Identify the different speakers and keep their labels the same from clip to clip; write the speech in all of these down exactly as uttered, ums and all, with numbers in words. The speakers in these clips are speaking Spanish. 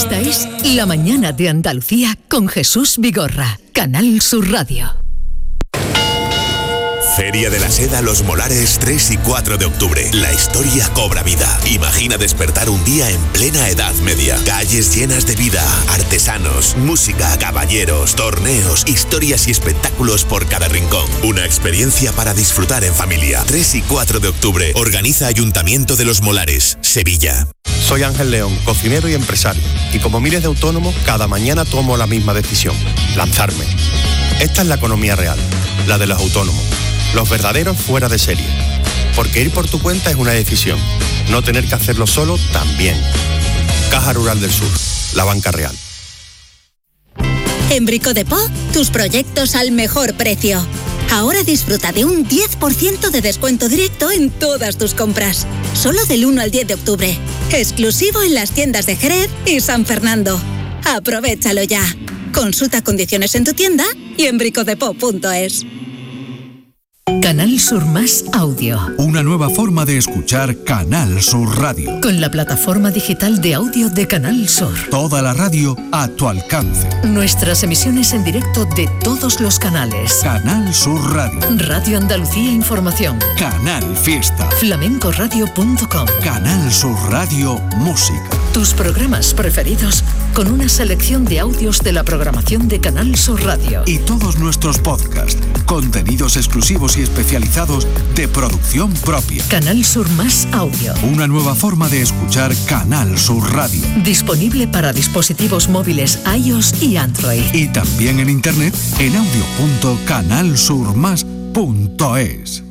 Speaker 1: Esta es La Mañana de Andalucía con Jesús Vigorra, Canal Sur Radio.
Speaker 2: Feria de la Seda Los Molares tres y cuatro de octubre. La historia cobra vida. Imagina despertar un día en plena Edad Media. Calles llenas de vida, artesanos, música, caballeros, torneos, historias y espectáculos por cada rincón. Una experiencia para disfrutar en familia. tres y cuatro de octubre. Organiza Ayuntamiento de Los Molares, Sevilla.
Speaker 3: Soy Ángel León, cocinero y empresario. Y como miles de autónomos, cada mañana tomo la misma decisión: lanzarme. Esta es la economía real, la de los autónomos. Los verdaderos fuera de serie. Porque ir por tu cuenta es una decisión. No tener que hacerlo solo también. Caja Rural del Sur, la banca real.
Speaker 4: En Brico Depot, tus proyectos al mejor precio. Ahora disfruta de un diez por ciento de descuento directo en todas tus compras. Solo del uno al diez de octubre. Exclusivo en las tiendas de Jerez y San Fernando. Aprovechalo ya. Consulta condiciones en tu tienda y en bricodepot punto es.
Speaker 1: Canal Sur Más Audio.
Speaker 5: Una nueva forma de escuchar Canal Sur Radio.
Speaker 1: Con la plataforma digital de audio de Canal Sur.
Speaker 5: Toda la radio a tu alcance.
Speaker 1: Nuestras emisiones en directo de todos los canales.
Speaker 5: Canal Sur Radio.
Speaker 1: Radio Andalucía Información.
Speaker 5: Canal Fiesta.
Speaker 1: flamencoradio punto com.
Speaker 5: Canal Sur Radio Música.
Speaker 1: Tus programas preferidos con una selección de audios de la programación de Canal Sur Radio.
Speaker 5: Y todos nuestros podcasts, contenidos exclusivos y especializados de producción propia.
Speaker 1: Canal Sur Más Audio.
Speaker 5: Una nueva forma de escuchar Canal Sur Radio.
Speaker 1: Disponible para dispositivos móviles iOS y Android.
Speaker 5: Y también en internet en audio punto canal sur más punto es.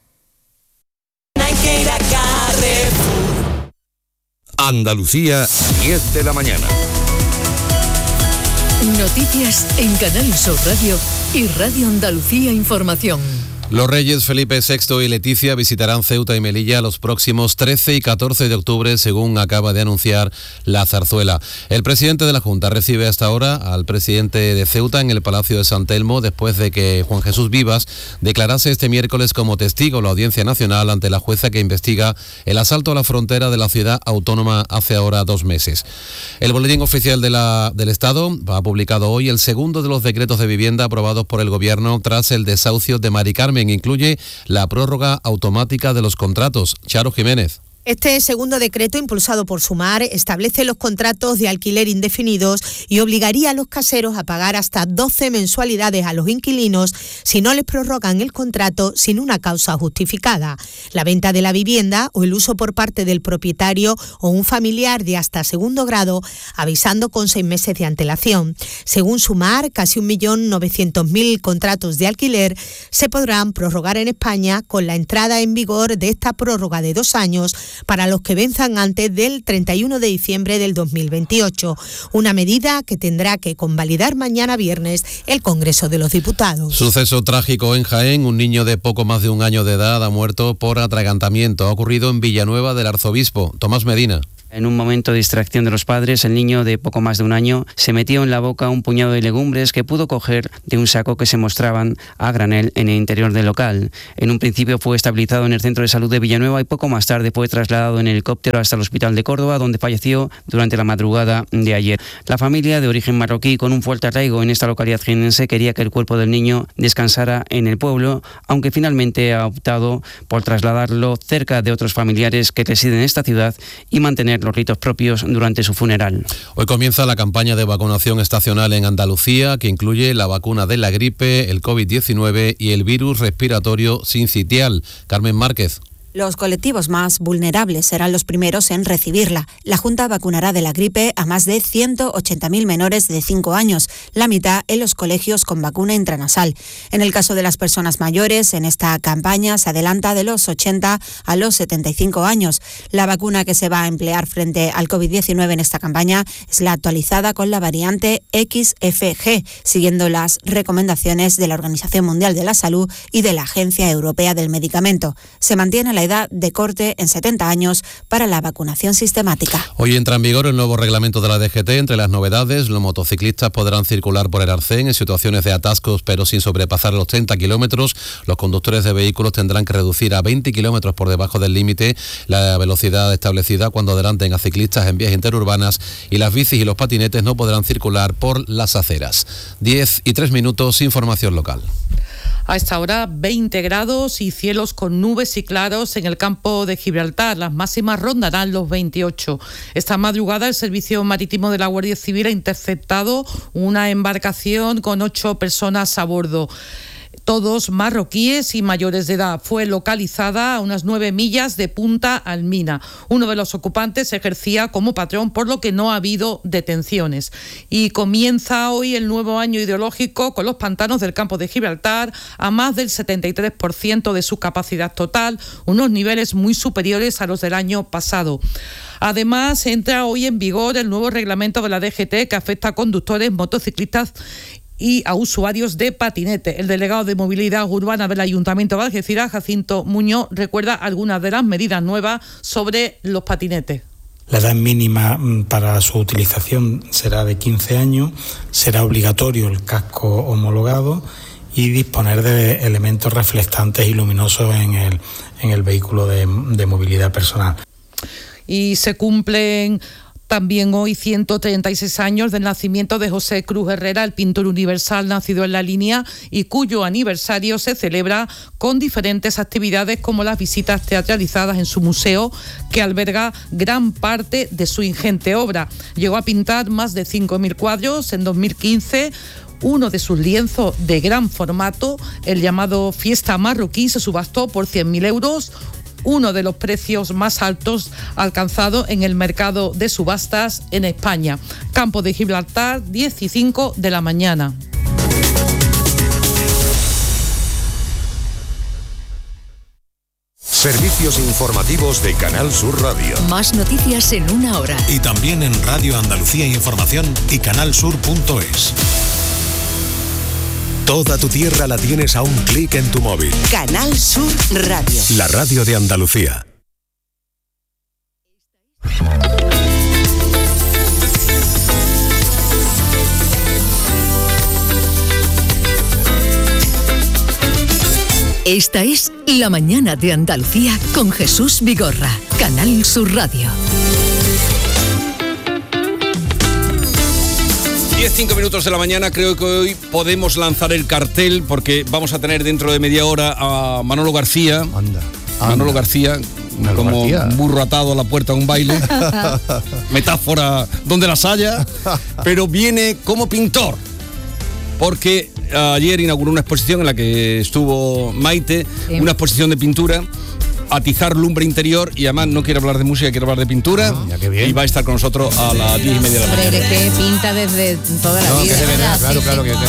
Speaker 6: Andalucía, diez de la mañana.
Speaker 1: Noticias en Canal Sur Radio y Radio Andalucía Información.
Speaker 7: Los reyes Felipe sexto y Leticia visitarán Ceuta y Melilla los próximos trece y catorce de octubre, según acaba de anunciar la Zarzuela. El presidente de la Junta recibe hasta ahora al presidente de Ceuta en el Palacio de San Telmo, después de que Juan Jesús Vivas declarase este miércoles como testigo en la Audiencia Nacional ante la jueza que investiga el asalto a la frontera de la ciudad autónoma hace ahora dos meses. El Boletín Oficial de la, del Estado ha publicado hoy el segundo de los decretos de vivienda aprobados por el Gobierno tras el desahucio de Mari Carmen. Incluye la prórroga automática de los contratos. Charo Jiménez.
Speaker 8: Este segundo decreto, impulsado por Sumar, establece los contratos de alquiler indefinidos y obligaría a los caseros a pagar hasta doce mensualidades a los inquilinos si no les prorrogan el contrato sin una causa justificada. La venta de la vivienda o el uso por parte del propietario o un familiar de hasta segundo grado, avisando con seis meses de antelación. Según Sumar, casi un millón novecientos mil contratos de alquiler se podrán prorrogar en España con la entrada en vigor de esta prórroga de dos años para los que venzan antes del treinta y uno de diciembre del dos mil veintiocho, una medida que tendrá que convalidar mañana viernes el Congreso de los Diputados.
Speaker 7: Suceso trágico en Jaén, un niño de poco más de un año de edad ha muerto por atragantamiento. Ha ocurrido en Villanueva del Arzobispo. Tomás Medina.
Speaker 9: En un momento de distracción de los padres, el niño de poco más de un año se metió en la boca un puñado de legumbres que pudo coger de un saco que se mostraban a granel en el interior del local. En un principio fue estabilizado en el Centro de Salud de Villanueva y poco más tarde fue trasladado en helicóptero hasta el Hospital de Córdoba, donde falleció durante la madrugada de ayer. La familia, de origen marroquí con un fuerte arraigo en esta localidad jienense, quería que el cuerpo del niño descansara en el pueblo, aunque finalmente ha optado por trasladarlo cerca de otros familiares que residen en esta ciudad y mantener los ritos propios durante su funeral.
Speaker 7: Hoy comienza la campaña de vacunación estacional en Andalucía, que incluye la vacuna de la gripe, el covid diecinueve y el virus respiratorio sincitial. Carmen Márquez.
Speaker 10: Los colectivos más vulnerables serán los primeros en recibirla. La Junta vacunará de la gripe a más de ciento ochenta mil menores de cinco años, la mitad en los colegios con vacuna intranasal. En el caso de las personas mayores, en esta campaña se adelanta de los ochenta a los setenta y cinco años. La vacuna que se va a emplear frente al covid diecinueve en esta campaña es la actualizada con la variante equis efe ge, siguiendo las recomendaciones de la Organización Mundial de la Salud y de la Agencia Europea del Medicamento. Se mantiene la la edad de corte en setenta años para la vacunación sistemática.
Speaker 7: Hoy entra en vigor el nuevo reglamento de la D G T. Entre las novedades, los motociclistas podrán circular por el arcén en situaciones de atascos, pero sin sobrepasar los treinta kilómetros. Los conductores de vehículos tendrán que reducir a veinte kilómetros por debajo del límite la velocidad establecida cuando adelanten a ciclistas en vías interurbanas, y las bicis y los patinetes no podrán circular por las aceras. diez y tres minutos, información local.
Speaker 11: A esta hora veinte grados y cielos con nubes y claros en el campo de Gibraltar. Las máximas rondarán los veintiocho. Esta madrugada el Servicio Marítimo de la Guardia Civil ha interceptado una embarcación con ocho personas a bordo, todos marroquíes y mayores de edad. Fue localizada a unas nueve millas de Punta Almina. Uno de los ocupantes ejercía como patrón, por lo que no ha habido detenciones. Y comienza hoy el nuevo año hidrológico con los pantanos del campo de Gibraltar a más del setenta y tres por ciento de su capacidad total, unos niveles muy superiores a los del año pasado. Además, entra hoy en vigor el nuevo reglamento de la D G T que afecta a conductores, motociclistas y a usuarios de patinete. El delegado de Movilidad Urbana del Ayuntamiento de Algeciras, Jacinto Muñoz, recuerda algunas de las medidas nuevas sobre los patinetes.
Speaker 12: La edad mínima para su utilización será de quince años, será obligatorio el casco homologado y disponer de elementos reflectantes y luminosos en el, en el vehículo de, de movilidad personal.
Speaker 11: Y se cumplen también hoy ciento treinta y seis años del nacimiento de José Cruz Herrera, el pintor universal nacido en La Línea y cuyo aniversario se celebra con diferentes actividades como las visitas teatralizadas en su museo, que alberga gran parte de su ingente obra. Llegó a pintar más de cinco mil cuadros. En dos mil quince, uno de sus lienzos de gran formato, el llamado Fiesta Marroquí, se subastó por cien mil euros, uno de los precios más altos alcanzados en el mercado de subastas en España. Campo de Gibraltar, diez y cinco de la mañana.
Speaker 13: Servicios informativos de Canal Sur Radio.
Speaker 1: Más noticias en una hora.
Speaker 13: Y también en Radio Andalucía Información y canal sur punto es. Toda tu tierra la tienes a un clic en tu móvil.
Speaker 1: Canal Sur Radio.
Speaker 13: La radio de Andalucía.
Speaker 1: Esta es La Mañana de Andalucía con Jesús Vigorra. Canal Sur Radio.
Speaker 6: diez, cinco minutos de la mañana. Creo que hoy podemos lanzar el cartel porque vamos a tener dentro de media hora a Manolo García.
Speaker 14: Anda, anda.
Speaker 6: Manolo García, Manolo como García. Un burro atado a la puerta de un baile. Metáfora donde las haya. Pero viene como pintor. Porque ayer inauguró una exposición en la que estuvo Maite, sí. Una exposición de pintura. Atizar lumbre interior, y además no quiere hablar de música, quiere hablar de pintura. Ah, y va a estar con nosotros a las diez y media de la mañana.
Speaker 15: Pero que pinta desde toda la
Speaker 14: no,
Speaker 15: vida.
Speaker 14: Que de verdad, claro, claro que tiene.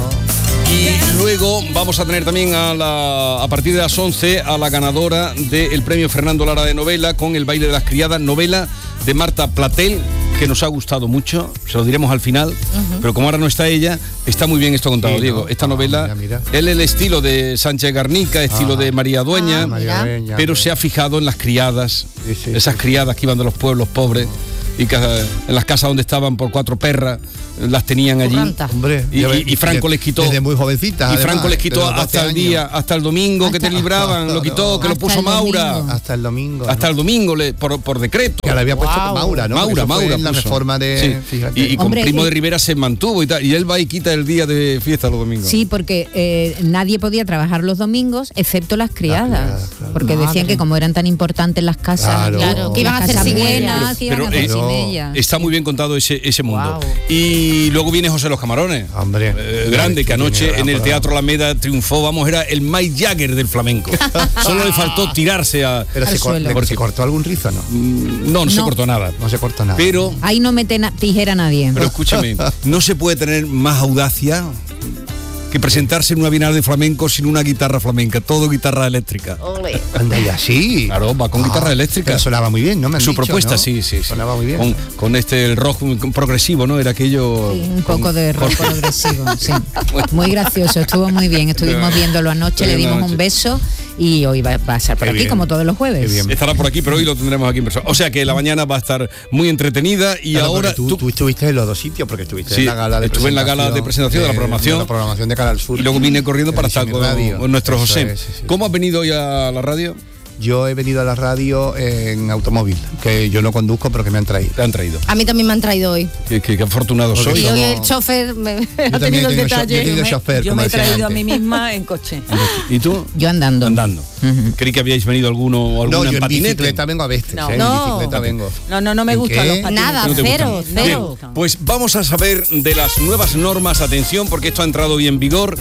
Speaker 6: Y luego vamos a tener también a, la, a partir de las once a la ganadora del premio Fernando Lara de novela con El baile de las criadas, novela de Marta Platel, que nos ha gustado mucho, se lo diremos al final, uh-huh. Pero como ahora no está ella, está muy bien esto contado, sí, Diego. No, Esta no, novela, mira, mira. Él el estilo de Sánchez Garnica, estilo ah. de María Dueña, ah, María Dueña, pero mira. Se ha fijado en las criadas, sí, sí, esas sí. criadas que iban de los pueblos pobres y que en las casas donde estaban por cuatro perras las tenían allí.
Speaker 14: Hombre,
Speaker 6: y, y, y Franco les quitó
Speaker 14: desde muy jovencita.
Speaker 6: Y Franco les quitó hasta el día, hasta el domingo hasta, que te libraban, hasta, lo quitó, que lo puso Maura.
Speaker 14: Hasta el domingo.
Speaker 6: Hasta ¿no? el domingo le, por, por decreto.
Speaker 14: Que le había puesto wow. Maura, ¿no?
Speaker 6: Maura, Maura.
Speaker 14: En la reforma de.
Speaker 6: Sí. Y, y con Hombre, Primo de Rivera se mantuvo y tal. Y él va y quita el día de fiesta los domingos.
Speaker 15: Sí, porque eh, nadie podía trabajar los domingos excepto las criadas. Las criadas claro. Porque Madre. decían que como eran tan importantes las casas,
Speaker 8: claro, claro que iban a hacer cigüeñas, que iban a hacer
Speaker 6: cimellas. Está muy bien contado ese, ese mundo. Wow. Y luego viene José Los Camarones.
Speaker 14: Hombre.
Speaker 6: Eh, grande, que anoche en el Teatro Alameda triunfó, vamos, era el Mike Jagger del flamenco. Solo le faltó tirarse a,
Speaker 14: Pero
Speaker 6: al
Speaker 14: se,
Speaker 6: suelo.
Speaker 14: Porque, ¿Se cortó algún rizo, no?
Speaker 6: No, no, no se cortó nada.
Speaker 14: No se cortó nada.
Speaker 6: Pero...
Speaker 15: Ahí no mete na- tijera nadie.
Speaker 6: Pero escúchame, no se puede tener más audacia que presentarse en una bienal de flamenco sin una guitarra flamenca, todo guitarra eléctrica.
Speaker 14: Ole. Anda ya, sí.
Speaker 6: Claro, va con ah, guitarra eléctrica.
Speaker 14: Sonaba muy bien, ¿no? Me han
Speaker 6: Su
Speaker 14: dicho,
Speaker 6: propuesta,
Speaker 14: ¿no?
Speaker 6: sí, sí, sí.
Speaker 14: Sonaba muy bien.
Speaker 6: Con, con este el rock progresivo, ¿no? Era aquello...
Speaker 15: Sí, un poco
Speaker 6: con,
Speaker 15: de rock progresivo, sí. Muy gracioso, estuvo muy bien. Estuvimos viéndolo anoche, le dimos un beso y hoy va, va a estar por
Speaker 6: Qué
Speaker 15: aquí,
Speaker 6: bien.
Speaker 15: como todos los jueves.
Speaker 6: Estará por aquí, pero hoy lo tendremos aquí en persona. O sea que la mañana va a estar muy entretenida y
Speaker 14: Claro,
Speaker 6: ahora
Speaker 14: porque tú, tú estuviste en los dos sitios, porque estuviste
Speaker 6: Sí,
Speaker 14: en la gala de
Speaker 6: estuve en la gala de presentación de la programación.
Speaker 14: de la programación de Canal Sur.
Speaker 6: y luego vine corriendo para estar
Speaker 14: Televisión
Speaker 6: con,
Speaker 14: y radio.
Speaker 6: con nuestro
Speaker 14: Eso
Speaker 6: José.
Speaker 14: es, sí, sí.
Speaker 6: ¿Cómo has venido hoy a la radio?
Speaker 14: Yo he venido a la radio en automóvil, que yo no conduzco, pero que me han traído.
Speaker 6: Te han traído.
Speaker 16: A mí también me han traído hoy.
Speaker 6: Qué, qué- qué afortunado
Speaker 14: Porque
Speaker 6: soy.
Speaker 16: Y hoy el chofer me ha
Speaker 14: también
Speaker 16: tenido el
Speaker 14: tengo cho-
Speaker 16: detalle.
Speaker 14: yo he tenido chofer,
Speaker 17: Yo
Speaker 14: como
Speaker 17: me he
Speaker 14: decían
Speaker 17: traído a
Speaker 14: antes.
Speaker 17: mí misma en coche.
Speaker 6: ¿Y tú?
Speaker 15: Yo andando.
Speaker 6: Andando. Creí que habíais venido alguno o alguna
Speaker 14: No, yo
Speaker 6: en
Speaker 14: en
Speaker 6: patinete.
Speaker 14: bicicleta vengo a veces,
Speaker 17: No.
Speaker 14: ¿eh?
Speaker 17: No.
Speaker 14: En bicicleta vengo.
Speaker 17: No, no, no me
Speaker 14: ¿En
Speaker 17: gustan
Speaker 14: qué?
Speaker 17: los patines.
Speaker 16: Nada,
Speaker 6: No te
Speaker 16: cero,
Speaker 6: gustan.
Speaker 16: cero.
Speaker 6: Bien, pues vamos a saber de las nuevas normas, atención, porque esto ha entrado hoy en vigor,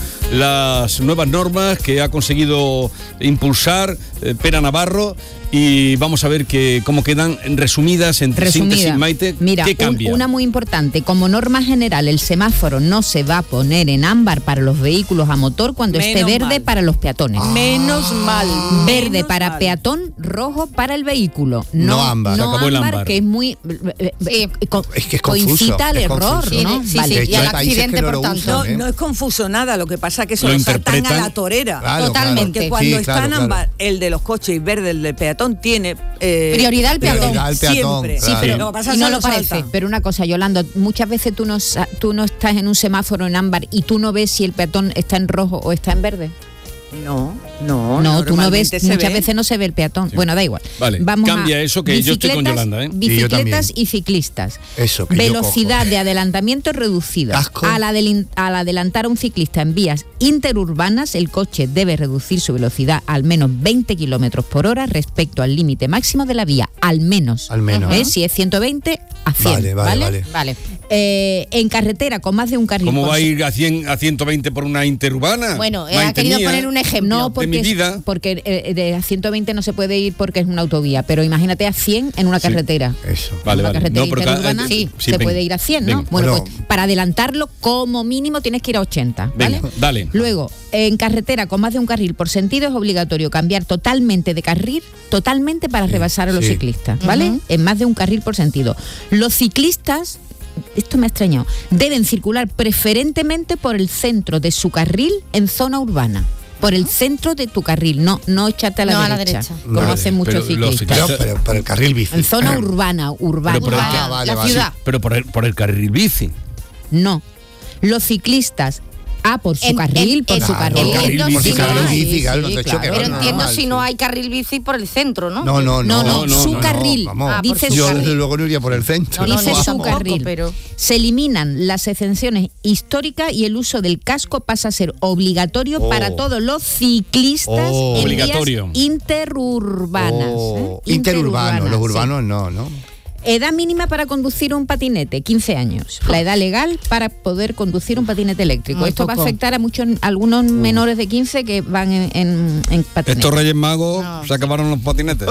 Speaker 6: las nuevas normas que ha conseguido impulsar eh, Pera Navarro, y vamos a ver que cómo quedan resumidas en
Speaker 15: Resumida.
Speaker 6: síntesis, Maite.
Speaker 15: Mira,
Speaker 6: ¿Qué
Speaker 15: un-
Speaker 6: cambia?
Speaker 15: una muy importante. Como norma general, el semáforo no se va a poner en ámbar para los vehículos a motor cuando esté
Speaker 17: Menos
Speaker 15: verde
Speaker 17: mal.
Speaker 15: para los peatones.
Speaker 17: Menos mal.
Speaker 15: Verde
Speaker 17: menos
Speaker 15: para
Speaker 17: mal.
Speaker 15: peatón, rojo para el vehículo. No,
Speaker 14: No ámbar.
Speaker 15: no
Speaker 6: Se acabó el
Speaker 15: ámbar,
Speaker 6: ámbar.
Speaker 15: que es muy... eh, eh, co-
Speaker 14: Es que es confuso,
Speaker 15: coincita al
Speaker 14: es
Speaker 15: error,
Speaker 14: confuso.
Speaker 15: ¿no?
Speaker 16: Sí, sí,
Speaker 15: Vale.
Speaker 14: De
Speaker 16: y
Speaker 14: hecho,
Speaker 16: al
Speaker 14: hay países que
Speaker 16: accidente,
Speaker 14: no lo
Speaker 16: por tanto.
Speaker 17: No,
Speaker 14: usan, ¿eh?
Speaker 17: no es confuso nada, lo que pasa es que eso
Speaker 6: Lo
Speaker 17: lo saltan a
Speaker 6: interpretan.
Speaker 17: la torera.
Speaker 14: Claro,
Speaker 15: Totalmente.
Speaker 17: Porque cuando
Speaker 14: Sí,
Speaker 17: está
Speaker 14: claro,
Speaker 17: en
Speaker 14: claro.
Speaker 17: ámbar, el de los coches y verde, el del peatón, tiene eh,
Speaker 16: Prioridad al peatón.
Speaker 14: Prioridad al peatón,
Speaker 17: Siempre.
Speaker 14: claro.
Speaker 17: Sí, pero lo que pasa
Speaker 16: Y
Speaker 17: es
Speaker 16: no
Speaker 17: que
Speaker 16: lo
Speaker 17: lo
Speaker 16: parece.
Speaker 17: saltan.
Speaker 15: Pero una cosa, Yolanda, muchas veces tú no, sa- tú no estás en un semáforo en ámbar y tú no ves si el peatón está en rojo o está en verde.
Speaker 17: No, no,
Speaker 15: No, tú no ves,
Speaker 17: normalmente se
Speaker 15: muchas
Speaker 17: ve.
Speaker 15: veces no se ve el peatón. Bueno, da igual.
Speaker 6: Vale,
Speaker 15: Vamos
Speaker 6: cambia
Speaker 15: a
Speaker 6: eso, que yo estoy con
Speaker 15: bicicletas,
Speaker 6: Yolanda, ¿eh?
Speaker 14: Sí, yo
Speaker 15: Bicicletas
Speaker 14: también.
Speaker 15: y ciclistas.
Speaker 14: Eso, que yo
Speaker 15: Velocidad de adelantamiento reducida.
Speaker 14: Casco.
Speaker 15: Al, adelin- al adelantar a un ciclista en vías interurbanas, el coche debe reducir su velocidad al menos veinte kilómetros por hora respecto al límite máximo de la vía. Al menos.
Speaker 14: Al menos.
Speaker 15: ¿Eh? Si es ciento veinte, a cien.
Speaker 14: Vale, vale, vale.
Speaker 15: Vale. Eh, en carretera con más de un carril.
Speaker 6: ¿Cómo
Speaker 15: por
Speaker 6: va a
Speaker 15: se-
Speaker 6: ir a, cien, a ciento veinte por una interurbana?
Speaker 16: Bueno, eh,
Speaker 6: Maite
Speaker 16: ha querido
Speaker 6: mía.
Speaker 16: poner un ejemplo.
Speaker 15: No, porque,
Speaker 6: mi
Speaker 15: es-
Speaker 6: vida.
Speaker 15: porque eh, de a ciento veinte no se puede ir porque es una autovía, pero imagínate a cien en una
Speaker 6: Sí.
Speaker 15: carretera.
Speaker 14: Eso.
Speaker 6: Vale,
Speaker 15: una
Speaker 6: vale.
Speaker 15: carretera
Speaker 6: No, pero ca-
Speaker 15: interurbana,
Speaker 6: eh,
Speaker 15: sí,
Speaker 6: sí,
Speaker 15: se
Speaker 6: venga.
Speaker 15: puede ir a cien, ¿no?
Speaker 6: Venga.
Speaker 15: Bueno,
Speaker 14: Bueno.
Speaker 15: pues para adelantarlo, como mínimo tienes que ir a ochenta, ¿vale?
Speaker 6: Venga, dale.
Speaker 15: Luego, en carretera con más de un carril por sentido es obligatorio cambiar totalmente de carril, totalmente para rebasar a los
Speaker 14: sí.
Speaker 15: ciclistas, ¿vale?
Speaker 16: Ujú.
Speaker 15: En más de un carril por sentido. Los ciclistas, esto me ha extrañado, deben circular preferentemente por el centro de su carril en zona urbana. Por el centro de tu carril, no, no echarte a la
Speaker 16: No a la
Speaker 15: derecha,
Speaker 16: derecha.
Speaker 15: como
Speaker 14: Vale,
Speaker 15: hacen muchos
Speaker 6: pero los
Speaker 15: ciclistas.
Speaker 14: Pero, pero, pero el carril bici.
Speaker 15: En zona urbana, urbana.
Speaker 6: Pero por el-
Speaker 14: Ah, vale,
Speaker 16: la
Speaker 14: vale.
Speaker 16: ciudad.
Speaker 6: Pero por el, por el carril bici.
Speaker 15: No. Los ciclistas, ah, por su
Speaker 16: En-
Speaker 15: carril,
Speaker 16: en-
Speaker 15: por
Speaker 16: en-
Speaker 15: su
Speaker 14: Claro,
Speaker 15: carril.
Speaker 6: carril
Speaker 16: Entiendo
Speaker 6: bici,
Speaker 16: si no
Speaker 14: carril
Speaker 16: hay.
Speaker 14: bici, claro, no
Speaker 15: sí,
Speaker 14: te
Speaker 15: claro.
Speaker 14: choques,
Speaker 16: Pero
Speaker 14: no,
Speaker 16: entiendo
Speaker 14: normal,
Speaker 16: si
Speaker 14: sí.
Speaker 16: no hay carril bici por el centro, ¿no?
Speaker 14: No, no,
Speaker 15: No,
Speaker 14: no.
Speaker 15: no, su
Speaker 6: no,
Speaker 15: carril.
Speaker 14: vamos.
Speaker 16: Ah, por
Speaker 15: Dice
Speaker 16: su
Speaker 15: su
Speaker 14: Yo
Speaker 16: carril.
Speaker 14: desde luego no iría por el centro.
Speaker 16: No, no,
Speaker 15: Dice
Speaker 16: no,
Speaker 15: su
Speaker 16: tampoco,
Speaker 15: carril.
Speaker 16: pero-
Speaker 15: Se eliminan las exenciones históricas y el uso del casco pasa a ser obligatorio
Speaker 14: Oh.
Speaker 15: para todos los ciclistas
Speaker 14: Oh.
Speaker 15: en
Speaker 6: Obligatorio.
Speaker 15: vías interurbanas.
Speaker 14: Oh,
Speaker 15: ¿eh?
Speaker 14: interurbanos, los
Speaker 15: sí.
Speaker 14: urbanos no, ¿no?
Speaker 15: Edad mínima para conducir un patinete, quince años. La edad legal para poder conducir un patinete eléctrico.
Speaker 16: Muy
Speaker 15: Esto va a
Speaker 16: poco.
Speaker 15: afectar a muchos, a algunos menores de quince que van en, en, en patinete.
Speaker 6: Estos Reyes Magos se acabaron los patinetes.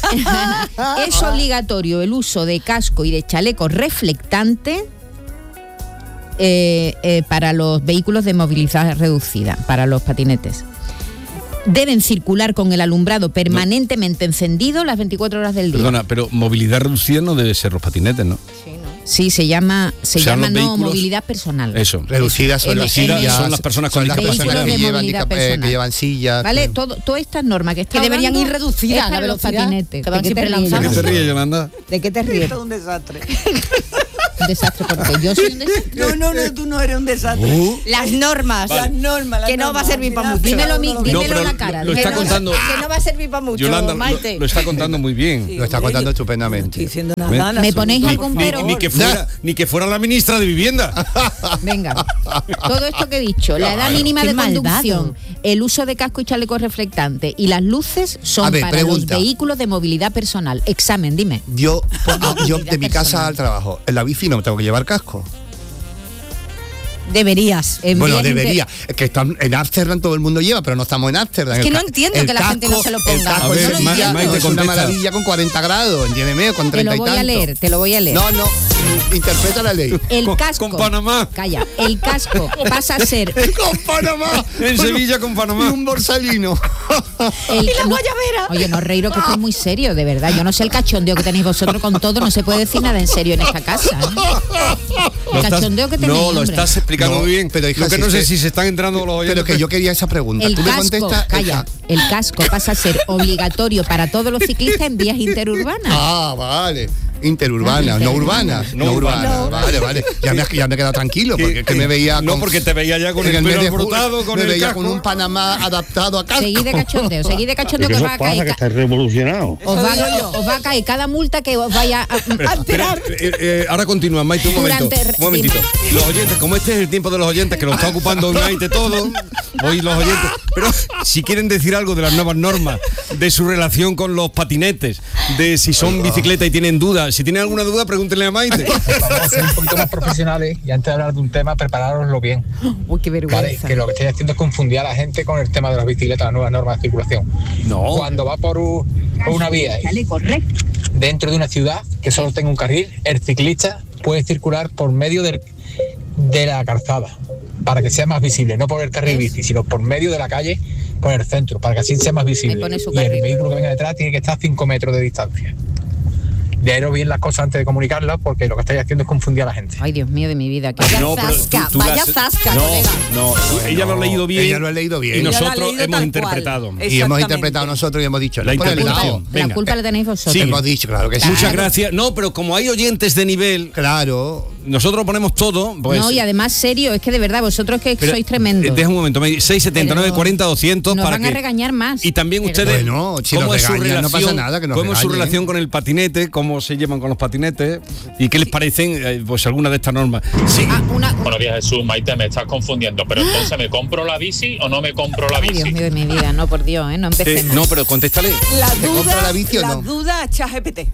Speaker 15: Es obligatorio el uso de casco y de chaleco reflectante eh, eh, para los vehículos de movilidad reducida, para los patinetes. Deben circular con el alumbrado permanentemente encendido las veinticuatro horas del día.
Speaker 6: Perdona, pero movilidad reducida no debe ser los patinetes, ¿no?
Speaker 15: Sí, se llama, se
Speaker 6: O sea,
Speaker 15: llama
Speaker 6: los
Speaker 15: no
Speaker 6: vehículos-
Speaker 15: movilidad personal.
Speaker 6: Eso.
Speaker 14: Reducidas son
Speaker 15: En-
Speaker 14: las
Speaker 15: en-
Speaker 14: sillas.
Speaker 6: son las personas con
Speaker 14: son las
Speaker 6: discapacidad.
Speaker 14: personas que
Speaker 15: Vehículos de
Speaker 14: llevan,
Speaker 15: movilidad
Speaker 14: discap- eh,
Speaker 15: personal.
Speaker 14: que llevan sillas.
Speaker 15: ¿Vale?
Speaker 14: que-
Speaker 15: Todo, todas estas normas que está
Speaker 16: Que deberían
Speaker 15: hablando
Speaker 16: ir reducidas
Speaker 15: es
Speaker 16: la
Speaker 15: para los
Speaker 16: velocidad,
Speaker 15: patinetes.
Speaker 16: que van
Speaker 15: ¿De qué te
Speaker 16: siempre
Speaker 15: ríes,
Speaker 6: ¿De qué
Speaker 16: lanzados.
Speaker 6: te ríes, Yolanda?
Speaker 15: ¿De qué te ríes?
Speaker 17: Esto es un desastre.
Speaker 15: Un desastre, porque yo soy un desastre.
Speaker 17: No, no, no, tú no eres un desastre.
Speaker 14: Uh,
Speaker 16: Las normas.
Speaker 17: Las normas, las
Speaker 16: Que no va a
Speaker 17: normas.
Speaker 16: servir para
Speaker 17: Mira,
Speaker 16: mucho.
Speaker 15: Dímelo, mi-
Speaker 17: no, no,
Speaker 15: dímelo
Speaker 6: pero
Speaker 15: en la
Speaker 6: lo-
Speaker 15: cara.
Speaker 6: lo está
Speaker 15: dímelo.
Speaker 6: contando.
Speaker 16: Que no va a servir para mucho,
Speaker 6: Yolanda lo,
Speaker 16: Maite.
Speaker 6: lo está contando muy bien.
Speaker 17: Sí,
Speaker 14: lo está
Speaker 17: hombre,
Speaker 14: contando
Speaker 17: yo-
Speaker 14: estupendamente.
Speaker 17: No estoy diciendo
Speaker 6: ¿Ves?
Speaker 17: nada.
Speaker 15: ¿Me ponéis
Speaker 6: Ni,
Speaker 15: algún
Speaker 6: ni-
Speaker 15: pero?
Speaker 6: ni que fuera, ni que fuera la ministra de Vivienda.
Speaker 15: Venga, todo esto que he dicho, la edad mínima
Speaker 16: Qué
Speaker 15: de
Speaker 16: malvado.
Speaker 15: conducción, el uso de casco y chaleco reflectante y las luces son
Speaker 14: A ver,
Speaker 15: para
Speaker 14: pregunta.
Speaker 15: los vehículos de movilidad personal. Examen, dime.
Speaker 14: Yo, yo
Speaker 15: Movilidad
Speaker 14: de mi casa
Speaker 15: personal.
Speaker 14: al trabajo, en la bici no me tengo que llevar casco.
Speaker 16: Deberías.
Speaker 15: En
Speaker 14: Bueno,
Speaker 15: vías inter-
Speaker 14: debería. Es que están en Ámsterdam todo el mundo lleva, pero no estamos en Ámsterdam.
Speaker 16: Es que
Speaker 14: El
Speaker 16: no
Speaker 14: ca-
Speaker 16: entiendo
Speaker 14: el
Speaker 16: que la gente no se lo ponga.
Speaker 14: El casco
Speaker 6: A ver,
Speaker 14: en
Speaker 6: Ma-
Speaker 14: Sevilla
Speaker 6: Maite,
Speaker 14: es una
Speaker 6: contesta.
Speaker 14: maravilla con cuarenta grados, entiéndeme, con
Speaker 15: Te
Speaker 14: treinta
Speaker 15: lo
Speaker 14: y
Speaker 15: voy a
Speaker 14: tanto.
Speaker 15: leer, te lo voy a leer.
Speaker 14: No, no, Interpreta la ley.
Speaker 15: El
Speaker 6: Con-
Speaker 15: casco.
Speaker 6: con Panamá.
Speaker 15: Calla. El casco pasa a ser.
Speaker 14: Con Panamá.
Speaker 6: En Sevilla con Panamá.
Speaker 14: Y un borsalino.
Speaker 15: El,
Speaker 16: Y la
Speaker 15: no-
Speaker 16: guayabera.
Speaker 15: Oye, no, Reiro, que esto es muy serio, de verdad. Yo no sé el cachondeo que tenéis vosotros con todo. No se puede decir nada en serio en esta casa. ¿eh?
Speaker 6: Lo
Speaker 15: El
Speaker 6: estás-
Speaker 15: cachondeo que tenéis,
Speaker 6: No, lo
Speaker 15: hombre.
Speaker 6: estás explicando
Speaker 14: No,
Speaker 6: muy bien.
Speaker 14: pero, hija,
Speaker 6: lo que
Speaker 14: si
Speaker 6: no sé
Speaker 14: usted-
Speaker 6: si se están entrando los oyentes.
Speaker 14: Pero que yo quería esa pregunta.
Speaker 15: El
Speaker 14: Tú me
Speaker 15: casco,
Speaker 14: contestas.
Speaker 15: calla, el casco pasa a ser obligatorio para todos los ciclistas en vías interurbanas.
Speaker 14: Ah, vale. Interurbanas, no urbanas. No,
Speaker 6: No
Speaker 14: urbanas.
Speaker 6: urbanas.
Speaker 14: Vale, vale. Ya me, ya me he quedado tranquilo porque es que me veía.
Speaker 6: No,
Speaker 14: con-
Speaker 6: porque te veía ya con
Speaker 14: en
Speaker 6: el
Speaker 14: mes
Speaker 6: pelo
Speaker 14: de julio,
Speaker 6: alborotado, con
Speaker 14: me
Speaker 6: el
Speaker 14: veía
Speaker 6: casco.
Speaker 14: con un Panamá adaptado a casco.
Speaker 15: Seguid de cachondeo, seguid de cachondeo que os va a caer. ca-
Speaker 18: revolucionado.
Speaker 15: Os va, os va a caer cada multa que os vaya a,
Speaker 6: Espera,
Speaker 15: a enterar.
Speaker 6: espera, eh, eh, ahora continúa, Maite, un momento.
Speaker 15: Durante-
Speaker 6: Un momentito. Los oyentes, como este es el tiempo de los oyentes, que lo está ocupando Maite todo, hoy los oyentes. Pero si quieren decir algo de las nuevas normas, de su relación con los patinetes, de si son bicicleta y tienen dudas, si tienen alguna duda, pregúntenle a Maite.
Speaker 19: Vamos a ser un poquito más profesionales y antes de hablar de un tema, preparároslo bien.
Speaker 15: Uy, qué
Speaker 19: ¿Vale?
Speaker 15: vergüenza.
Speaker 19: Que lo que estáis haciendo es confundir a la gente con el tema de las bicicletas, las nuevas normas de circulación.
Speaker 6: No.
Speaker 19: Cuando va por, un- por una vía dentro de una ciudad que solo tenga un carril, el ciclista puede circular por medio del- de la calzada para que sea más visible, no por el carril bici, sino por medio de la calle, por el centro, para que así sea más visible.
Speaker 15: Ahí pone su
Speaker 19: Y el
Speaker 15: carril.
Speaker 19: vehículo que venga detrás tiene que estar a cinco metros de distancia. Leeros bien las cosas antes de comunicarlas, porque lo que estáis haciendo es confundir a la gente.
Speaker 15: Ay, Dios mío de mi vida.
Speaker 16: Vaya
Speaker 6: No, pero tú-
Speaker 16: zasca,
Speaker 6: tú
Speaker 16: vaya
Speaker 6: las-
Speaker 16: zasca,
Speaker 6: no,
Speaker 16: colega.
Speaker 6: no, ella lo ha leído bien.
Speaker 14: Ella lo ha leído bien.
Speaker 6: Y
Speaker 16: Ella lo ha
Speaker 6: nosotros
Speaker 16: leído
Speaker 6: hemos
Speaker 16: tal
Speaker 6: interpretado.
Speaker 16: cual.
Speaker 14: Y hemos
Speaker 16: Exactamente.
Speaker 14: interpretado nosotros y hemos dicho,
Speaker 6: La
Speaker 14: no por el
Speaker 6: interpretación.
Speaker 14: lado.
Speaker 15: La
Speaker 6: Venga.
Speaker 15: culpa la tenéis vosotros.
Speaker 6: Sí.
Speaker 14: Hemos dicho, claro que sí.
Speaker 6: Muchas gracias. No, pero como hay oyentes de nivel,
Speaker 14: Claro.
Speaker 6: nosotros ponemos todo. Pues,
Speaker 15: No, y además serio, es que de verdad, vosotros que
Speaker 6: pero,
Speaker 15: sois tremendos.
Speaker 6: eh, Deja un momento, seis setenta y nueve
Speaker 15: Pero
Speaker 6: cuarenta doscientos
Speaker 15: Nos
Speaker 6: para
Speaker 15: van a
Speaker 6: que.
Speaker 15: regañar más.
Speaker 6: Y también
Speaker 15: Pero-
Speaker 6: ustedes,
Speaker 14: Bueno, si
Speaker 6: ¿cómo
Speaker 14: nos
Speaker 6: es su
Speaker 14: regañan, no
Speaker 6: relación,
Speaker 14: pasa nada, que nos
Speaker 6: cómo es su
Speaker 14: regañen.
Speaker 6: relación con el patinete, cómo se llevan con los patinetes y qué les parecen eh, pues alguna de estas normas? Sí.
Speaker 15: Ah, una,
Speaker 20: Buenos días, Jesús. Maite, me estás confundiendo. Pero entonces, ¿me compro la bici o no me compro la
Speaker 15: Ay, Dios
Speaker 20: bici?
Speaker 15: mío de mi vida, no, por Dios, ¿eh? No
Speaker 6: Eh,
Speaker 15: empecemos.
Speaker 6: no, pero contéstale.
Speaker 17: La
Speaker 14: ¿Te compra
Speaker 17: duda,
Speaker 14: la bici o
Speaker 17: la
Speaker 14: no?
Speaker 17: duda, ChatGPT.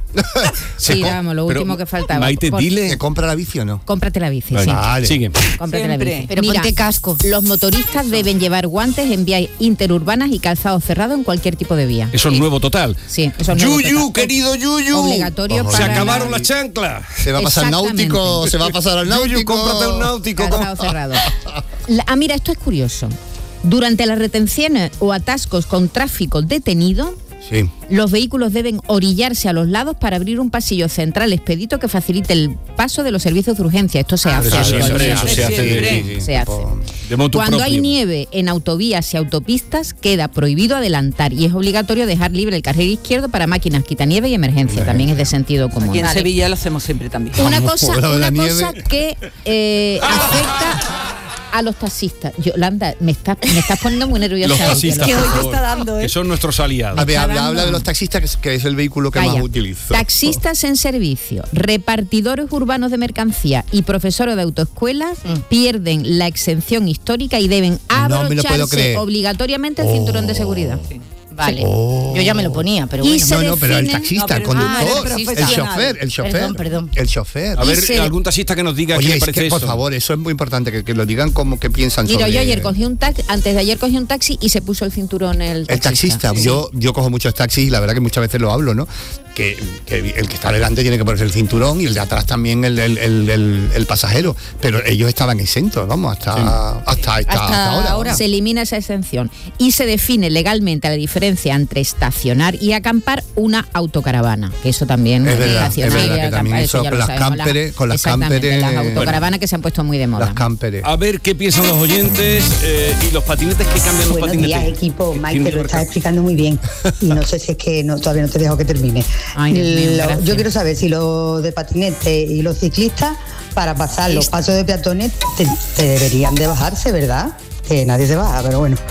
Speaker 6: Se
Speaker 15: Sí,
Speaker 6: co-
Speaker 15: vamos, lo
Speaker 6: pero,
Speaker 15: último que faltaba.
Speaker 6: Maite,
Speaker 15: Por-
Speaker 6: dile.
Speaker 14: ¿Se compra la bici o no?
Speaker 15: Cómprate la bici,
Speaker 6: Vale.
Speaker 15: sí.
Speaker 14: Vale.
Speaker 6: Sigue.
Speaker 15: Cómprate la
Speaker 17: Siempre.
Speaker 15: bici.
Speaker 16: Pero
Speaker 15: Mira,
Speaker 16: ponte casco.
Speaker 15: los motoristas deben llevar guantes en vías interurbanas y calzado cerrado en cualquier tipo de vía.
Speaker 6: Eso es nuevo total.
Speaker 15: Sí, eso es nuevo
Speaker 6: Yuyu,
Speaker 15: total.
Speaker 6: querido Yuyu.
Speaker 15: Obligatorio
Speaker 14: Ojo.
Speaker 6: Se
Speaker 15: para
Speaker 6: acabaron
Speaker 15: la-
Speaker 6: las chanclas.
Speaker 14: ¿Se va a pasar
Speaker 15: Exactamente.
Speaker 14: náutico? ¿Se va a pasar al náutico?
Speaker 6: Yuyu, cómprate un náutico.
Speaker 15: Calzado cerrado. La- ah, mira, esto es curioso. Durante las retenciones o atascos con tráfico detenido,
Speaker 14: Sí.
Speaker 15: los vehículos deben orillarse a los lados para abrir un pasillo central expedito que facilite el paso de los servicios de urgencia. Esto se hace.
Speaker 6: Eso sí,
Speaker 15: actualmente.
Speaker 6: hombre, eso se hace de-
Speaker 17: Siempre.
Speaker 15: Se hace.
Speaker 6: de motu
Speaker 15: Cuando
Speaker 6: propio.
Speaker 15: hay nieve en autovías y autopistas, queda prohibido adelantar y es obligatorio dejar libre el carril izquierdo para máquinas quitanieve y emergencia. También es de sentido común.
Speaker 17: Aquí en
Speaker 15: Vale.
Speaker 17: Sevilla lo hacemos siempre también.
Speaker 15: Una
Speaker 14: Vamos,
Speaker 15: cosa,
Speaker 14: lo de la
Speaker 15: una
Speaker 14: nieve.
Speaker 15: cosa que eh, afecta a los taxistas. Yolanda, me estás, me estás poniendo muy nerviosa.
Speaker 6: Los
Speaker 15: hoy,
Speaker 6: taxistas,
Speaker 15: que
Speaker 6: por
Speaker 15: lo-
Speaker 17: hoy te
Speaker 6: favor,
Speaker 17: está dando, ¿eh?
Speaker 6: que son nuestros aliados.
Speaker 14: A ver,
Speaker 15: Está
Speaker 14: habla,
Speaker 15: dando-
Speaker 14: habla de los taxistas, que es, que es el vehículo que
Speaker 15: Calla.
Speaker 14: más utilizo.
Speaker 15: Taxistas en servicio, repartidores urbanos de mercancía y profesores de autoescuelas pierden la exención histórica y deben
Speaker 14: No me lo puedo
Speaker 15: abrocharse
Speaker 14: creer.
Speaker 15: obligatoriamente el cinturón de seguridad.
Speaker 16: Vale.
Speaker 14: Oh.
Speaker 16: Yo ya me lo ponía, pero
Speaker 15: Y
Speaker 16: bueno.
Speaker 15: se
Speaker 14: No, no, pero el
Speaker 15: define-
Speaker 14: taxista, el
Speaker 17: No, pero-
Speaker 15: Ah,
Speaker 14: conductor,
Speaker 15: el
Speaker 14: el
Speaker 17: profesional.
Speaker 14: chofer, el chofer.
Speaker 16: Perdón, perdón.
Speaker 14: El chofer.
Speaker 6: A ver,
Speaker 15: Y se-
Speaker 6: algún taxista que nos diga
Speaker 14: Oye,
Speaker 6: qué le
Speaker 14: es
Speaker 6: parece
Speaker 14: que, por
Speaker 6: eso.
Speaker 14: favor, eso es muy importante, que, que lo digan como que piensan
Speaker 15: Mira,
Speaker 14: sobre...
Speaker 15: yo ayer cogí un taxi, antes de ayer cogí un taxi y se puso el cinturón el taxista.
Speaker 14: El taxista,
Speaker 15: Sí.
Speaker 14: yo, yo cojo muchos taxis y la verdad que muchas veces lo hablo, ¿no? Que, que el que está delante tiene que ponerse el cinturón y el de atrás también el, el, el, el- el pasajero. Pero ellos estaban exentos, vamos, hasta, hasta, hasta, hasta ahora.
Speaker 15: Se elimina esa exención y se define legalmente la diferencia entre estacionar y acampar una autocaravana, que eso también
Speaker 14: Es verdad,
Speaker 15: estacionar
Speaker 14: es verdad
Speaker 15: y
Speaker 14: que
Speaker 15: acampar,
Speaker 14: también eso
Speaker 15: ya
Speaker 14: con
Speaker 15: lo
Speaker 14: las
Speaker 15: sabemos,
Speaker 14: camperes- con las
Speaker 15: exactamente,
Speaker 14: camperes-
Speaker 15: las autocaravanas que se han puesto muy de moda.
Speaker 14: Las camperes.
Speaker 6: A ver qué piensan los oyentes eh, y los patinetes que cambian los
Speaker 21: Buenos
Speaker 6: patinetes.
Speaker 21: días, equipo.
Speaker 6: Tiene
Speaker 21: Maite,
Speaker 6: que
Speaker 21: lo
Speaker 6: ver
Speaker 21: estás
Speaker 6: con-
Speaker 21: explicando muy bien. Y no sé si es que no, todavía no te dejo que termine.
Speaker 15: Ay, Dios mío,
Speaker 21: Lo-
Speaker 15: gracias.
Speaker 21: yo quiero saber si los de patinete y los ciclistas, para pasar los pasos de peatones, te, te deberían de bajarse, ¿verdad? Que nadie se baja, pero bueno.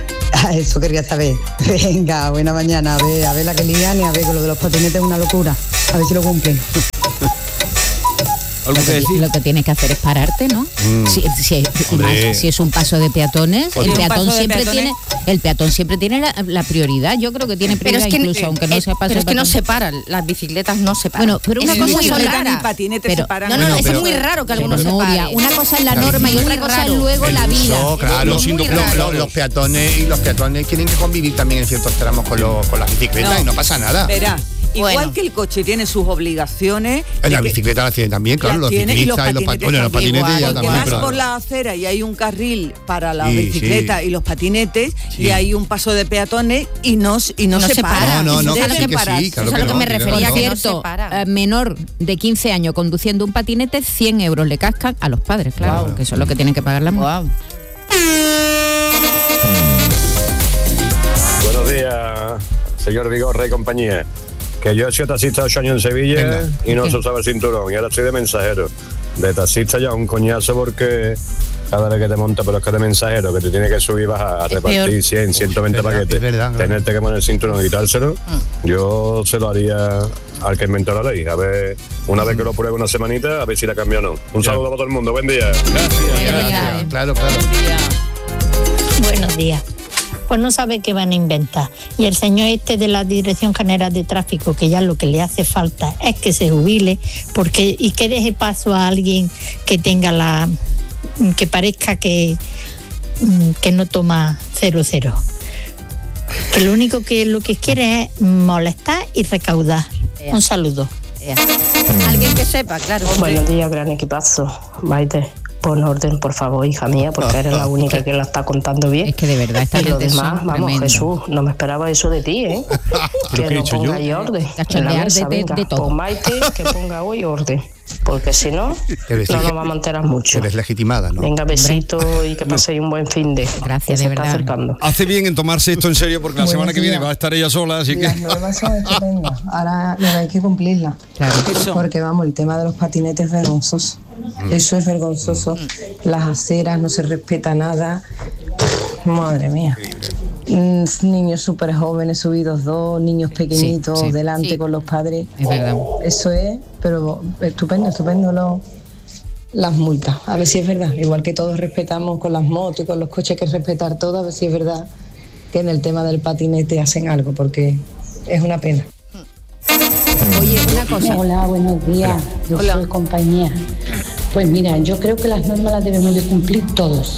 Speaker 21: A eso quería saber. Venga, buena mañana. A ver, a ver la que lían y a ver que lo de los patinetes es una locura. A ver si lo cumplen.
Speaker 6: ¿Algo
Speaker 15: Lo
Speaker 6: que
Speaker 15: que,
Speaker 6: decir?
Speaker 15: lo que tienes que hacer es pararte, ¿no?
Speaker 14: Mm.
Speaker 15: Si, si-
Speaker 14: Hombre.
Speaker 15: si es un paso de peatones,
Speaker 17: Pues
Speaker 15: el
Speaker 17: un
Speaker 15: peatón
Speaker 17: paso de
Speaker 15: siempre
Speaker 17: peatones.
Speaker 15: tiene, el peatón siempre tiene la, la prioridad. Yo creo que tiene
Speaker 16: Pero
Speaker 15: prioridad
Speaker 16: es que,
Speaker 15: incluso,
Speaker 16: eh,
Speaker 15: aunque no
Speaker 16: eh,
Speaker 15: sea paso
Speaker 16: pero es
Speaker 15: de
Speaker 16: que no
Speaker 15: peatones.
Speaker 16: se paran, las bicicletas no se paran.
Speaker 15: Bueno, pero una
Speaker 16: Es
Speaker 15: cosa
Speaker 16: muy
Speaker 15: son
Speaker 17: Bicicleta
Speaker 16: rara.
Speaker 17: ni patinete
Speaker 15: Pero-
Speaker 17: se paran.
Speaker 16: No, no,
Speaker 14: Bueno,
Speaker 16: eso
Speaker 14: pero-
Speaker 16: es muy raro que algunos se
Speaker 15: Nuria,
Speaker 16: paren.
Speaker 15: una cosa es la
Speaker 14: Claro.
Speaker 15: norma y
Speaker 16: Muy
Speaker 15: otra cosa es
Speaker 16: raro.
Speaker 15: luego la vida.
Speaker 14: No, claro,
Speaker 6: Los
Speaker 14: los,
Speaker 6: indocumentados.
Speaker 14: los peatones y los peatones tienen que convivir también en ciertos tramos con, los, con las bicicletas
Speaker 17: No.
Speaker 14: y no pasa nada.
Speaker 17: Verá, igual
Speaker 16: Bueno.
Speaker 17: que el coche tiene sus obligaciones.
Speaker 14: En la
Speaker 17: de que-
Speaker 14: bicicleta las tiene también, claro,
Speaker 17: las
Speaker 14: los
Speaker 17: tiene,
Speaker 14: ciclistas y los patinetes. Bueno, los patinetes ya
Speaker 17: Porque
Speaker 14: también.
Speaker 17: vas
Speaker 14: pero-
Speaker 17: por la acera y hay un carril para la
Speaker 14: Sí,
Speaker 17: bicicleta
Speaker 14: sí.
Speaker 17: y los patinetes
Speaker 14: Sí.
Speaker 17: y hay un paso de peatones y no, y no,
Speaker 15: No
Speaker 17: se,
Speaker 15: se
Speaker 17: para.
Speaker 15: para.
Speaker 14: No, no, no,
Speaker 17: Deben
Speaker 14: que sí, que
Speaker 17: parar.
Speaker 14: sí, claro
Speaker 15: Eso es a lo que me
Speaker 14: no,
Speaker 15: refería,
Speaker 14: no.
Speaker 15: que
Speaker 16: No se
Speaker 15: cierto,
Speaker 16: para.
Speaker 15: eh, menor de quince años conduciendo un patinete, cien euros le cascan a los padres, claro,
Speaker 16: Guau.
Speaker 15: porque eso es lo que tienen que pagar la multa.
Speaker 16: Guau.
Speaker 18: Buenos días, señor Vigorra y compañía. Que yo he sido taxista ocho años en Sevilla
Speaker 14: Venga.
Speaker 18: y no se usaba el cinturón y ahora estoy de mensajero. De taxista ya un coñazo porque cada vez que te monta, pero es que de mensajero, que te tiene que subir y bajar a repartir
Speaker 16: peor.
Speaker 18: cien, ciento veinte
Speaker 14: Es verdad,
Speaker 18: paquetes,
Speaker 14: es verdad, claro.
Speaker 18: tenerte que poner el cinturón y quitárselo, yo se lo haría al que inventó la ley. A ver, una vez que lo pruebe una semanita, a ver si la cambia o no. Un saludo para todo el mundo, buen día.
Speaker 14: Gracias, claro, claro.
Speaker 22: Buenos días. Pues no sabe qué van a inventar. Y el señor este de la Dirección General de Tráfico, que ya lo que le hace falta es que se jubile porque y que deje paso a alguien que tenga la... que parezca que, que no toma cero cero. Que lo único que lo que quiere es molestar y recaudar. Un saludo.
Speaker 16: Alguien que sepa, claro.
Speaker 23: Buenos días, gran equipazo. Maite, pon orden, por favor, hija mía, porque eres la única que la está contando bien.
Speaker 15: Es que de verdad esta
Speaker 23: Y lo
Speaker 15: gente
Speaker 23: demás,
Speaker 15: son
Speaker 23: vamos,
Speaker 15: tremendos.
Speaker 23: Jesús, no me esperaba eso de ti, ¿eh?
Speaker 6: ¿Pero
Speaker 23: Que
Speaker 6: qué he
Speaker 23: no
Speaker 6: dicho yo?
Speaker 23: ponga ahí orden. En la
Speaker 15: Cachondear
Speaker 23: mesa,
Speaker 15: de- de-
Speaker 23: venga,
Speaker 15: de todo.
Speaker 23: pues Maite, que ponga hoy orden. Porque si no,
Speaker 14: Eres
Speaker 23: no
Speaker 14: legi-
Speaker 23: nos vamos a enterar mucho.
Speaker 14: Eres legitimada, ¿no?
Speaker 23: Venga, besito y que paséis un buen fin de.
Speaker 15: Gracias,
Speaker 23: que
Speaker 15: de
Speaker 23: se
Speaker 15: verdad.
Speaker 23: está acercando.
Speaker 6: Hace bien en tomarse esto en serio porque la
Speaker 24: Buenos
Speaker 6: semana que viene
Speaker 24: días.
Speaker 6: va a estar ella sola, así que...
Speaker 24: Las normas son estupendas. Ahora lo que hay que cumplirlas. Porque vamos, el tema de los patinetes es vergonzoso. Eso es vergonzoso. Las aceras, no se respeta nada. Madre mía. Mm, Niños súper jóvenes subidos dos, niños pequeñitos
Speaker 15: Sí, sí.
Speaker 24: delante
Speaker 15: Sí.
Speaker 24: con los padres.
Speaker 15: Es verdad.
Speaker 24: Eso es, pero estupendo, estupendo lo- las multas. A ver si es verdad. Igual que todos respetamos con las motos y con los coches, hay que respetar todo, a ver si es verdad que en el tema del patinete hacen algo, porque es una pena.
Speaker 15: Oye, una cosa.
Speaker 25: Hola, buenos días. Yo soy compañía. Pues mira, yo creo que las normas las debemos de cumplir todos.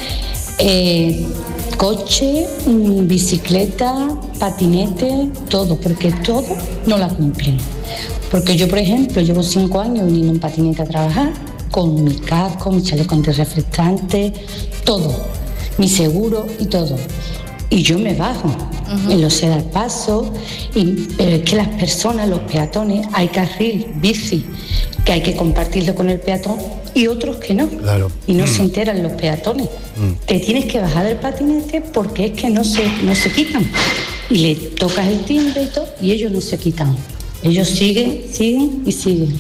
Speaker 25: Eh, coche, mm, bicicleta, patinete, todo, porque todo no la cumplen. Porque yo, por ejemplo, llevo cinco años viniendo en patinete a trabajar, con mi casco, mi chaleco antirreflectante, todo, mi seguro y todo. Y yo me bajo, y lo sé dar paso, y, pero es que las personas, los peatones, hay carril, bici, que hay que compartirlo con el peatón, y otros que no.
Speaker 14: Claro.
Speaker 25: Y no
Speaker 14: Mm.
Speaker 25: se enteran los peatones.
Speaker 14: Mm.
Speaker 25: Te tienes que bajar del patinete porque es que no se, no se quitan. Y le tocas el timbre y todo, y ellos no se quitan. Ellos siguen, siguen y siguen.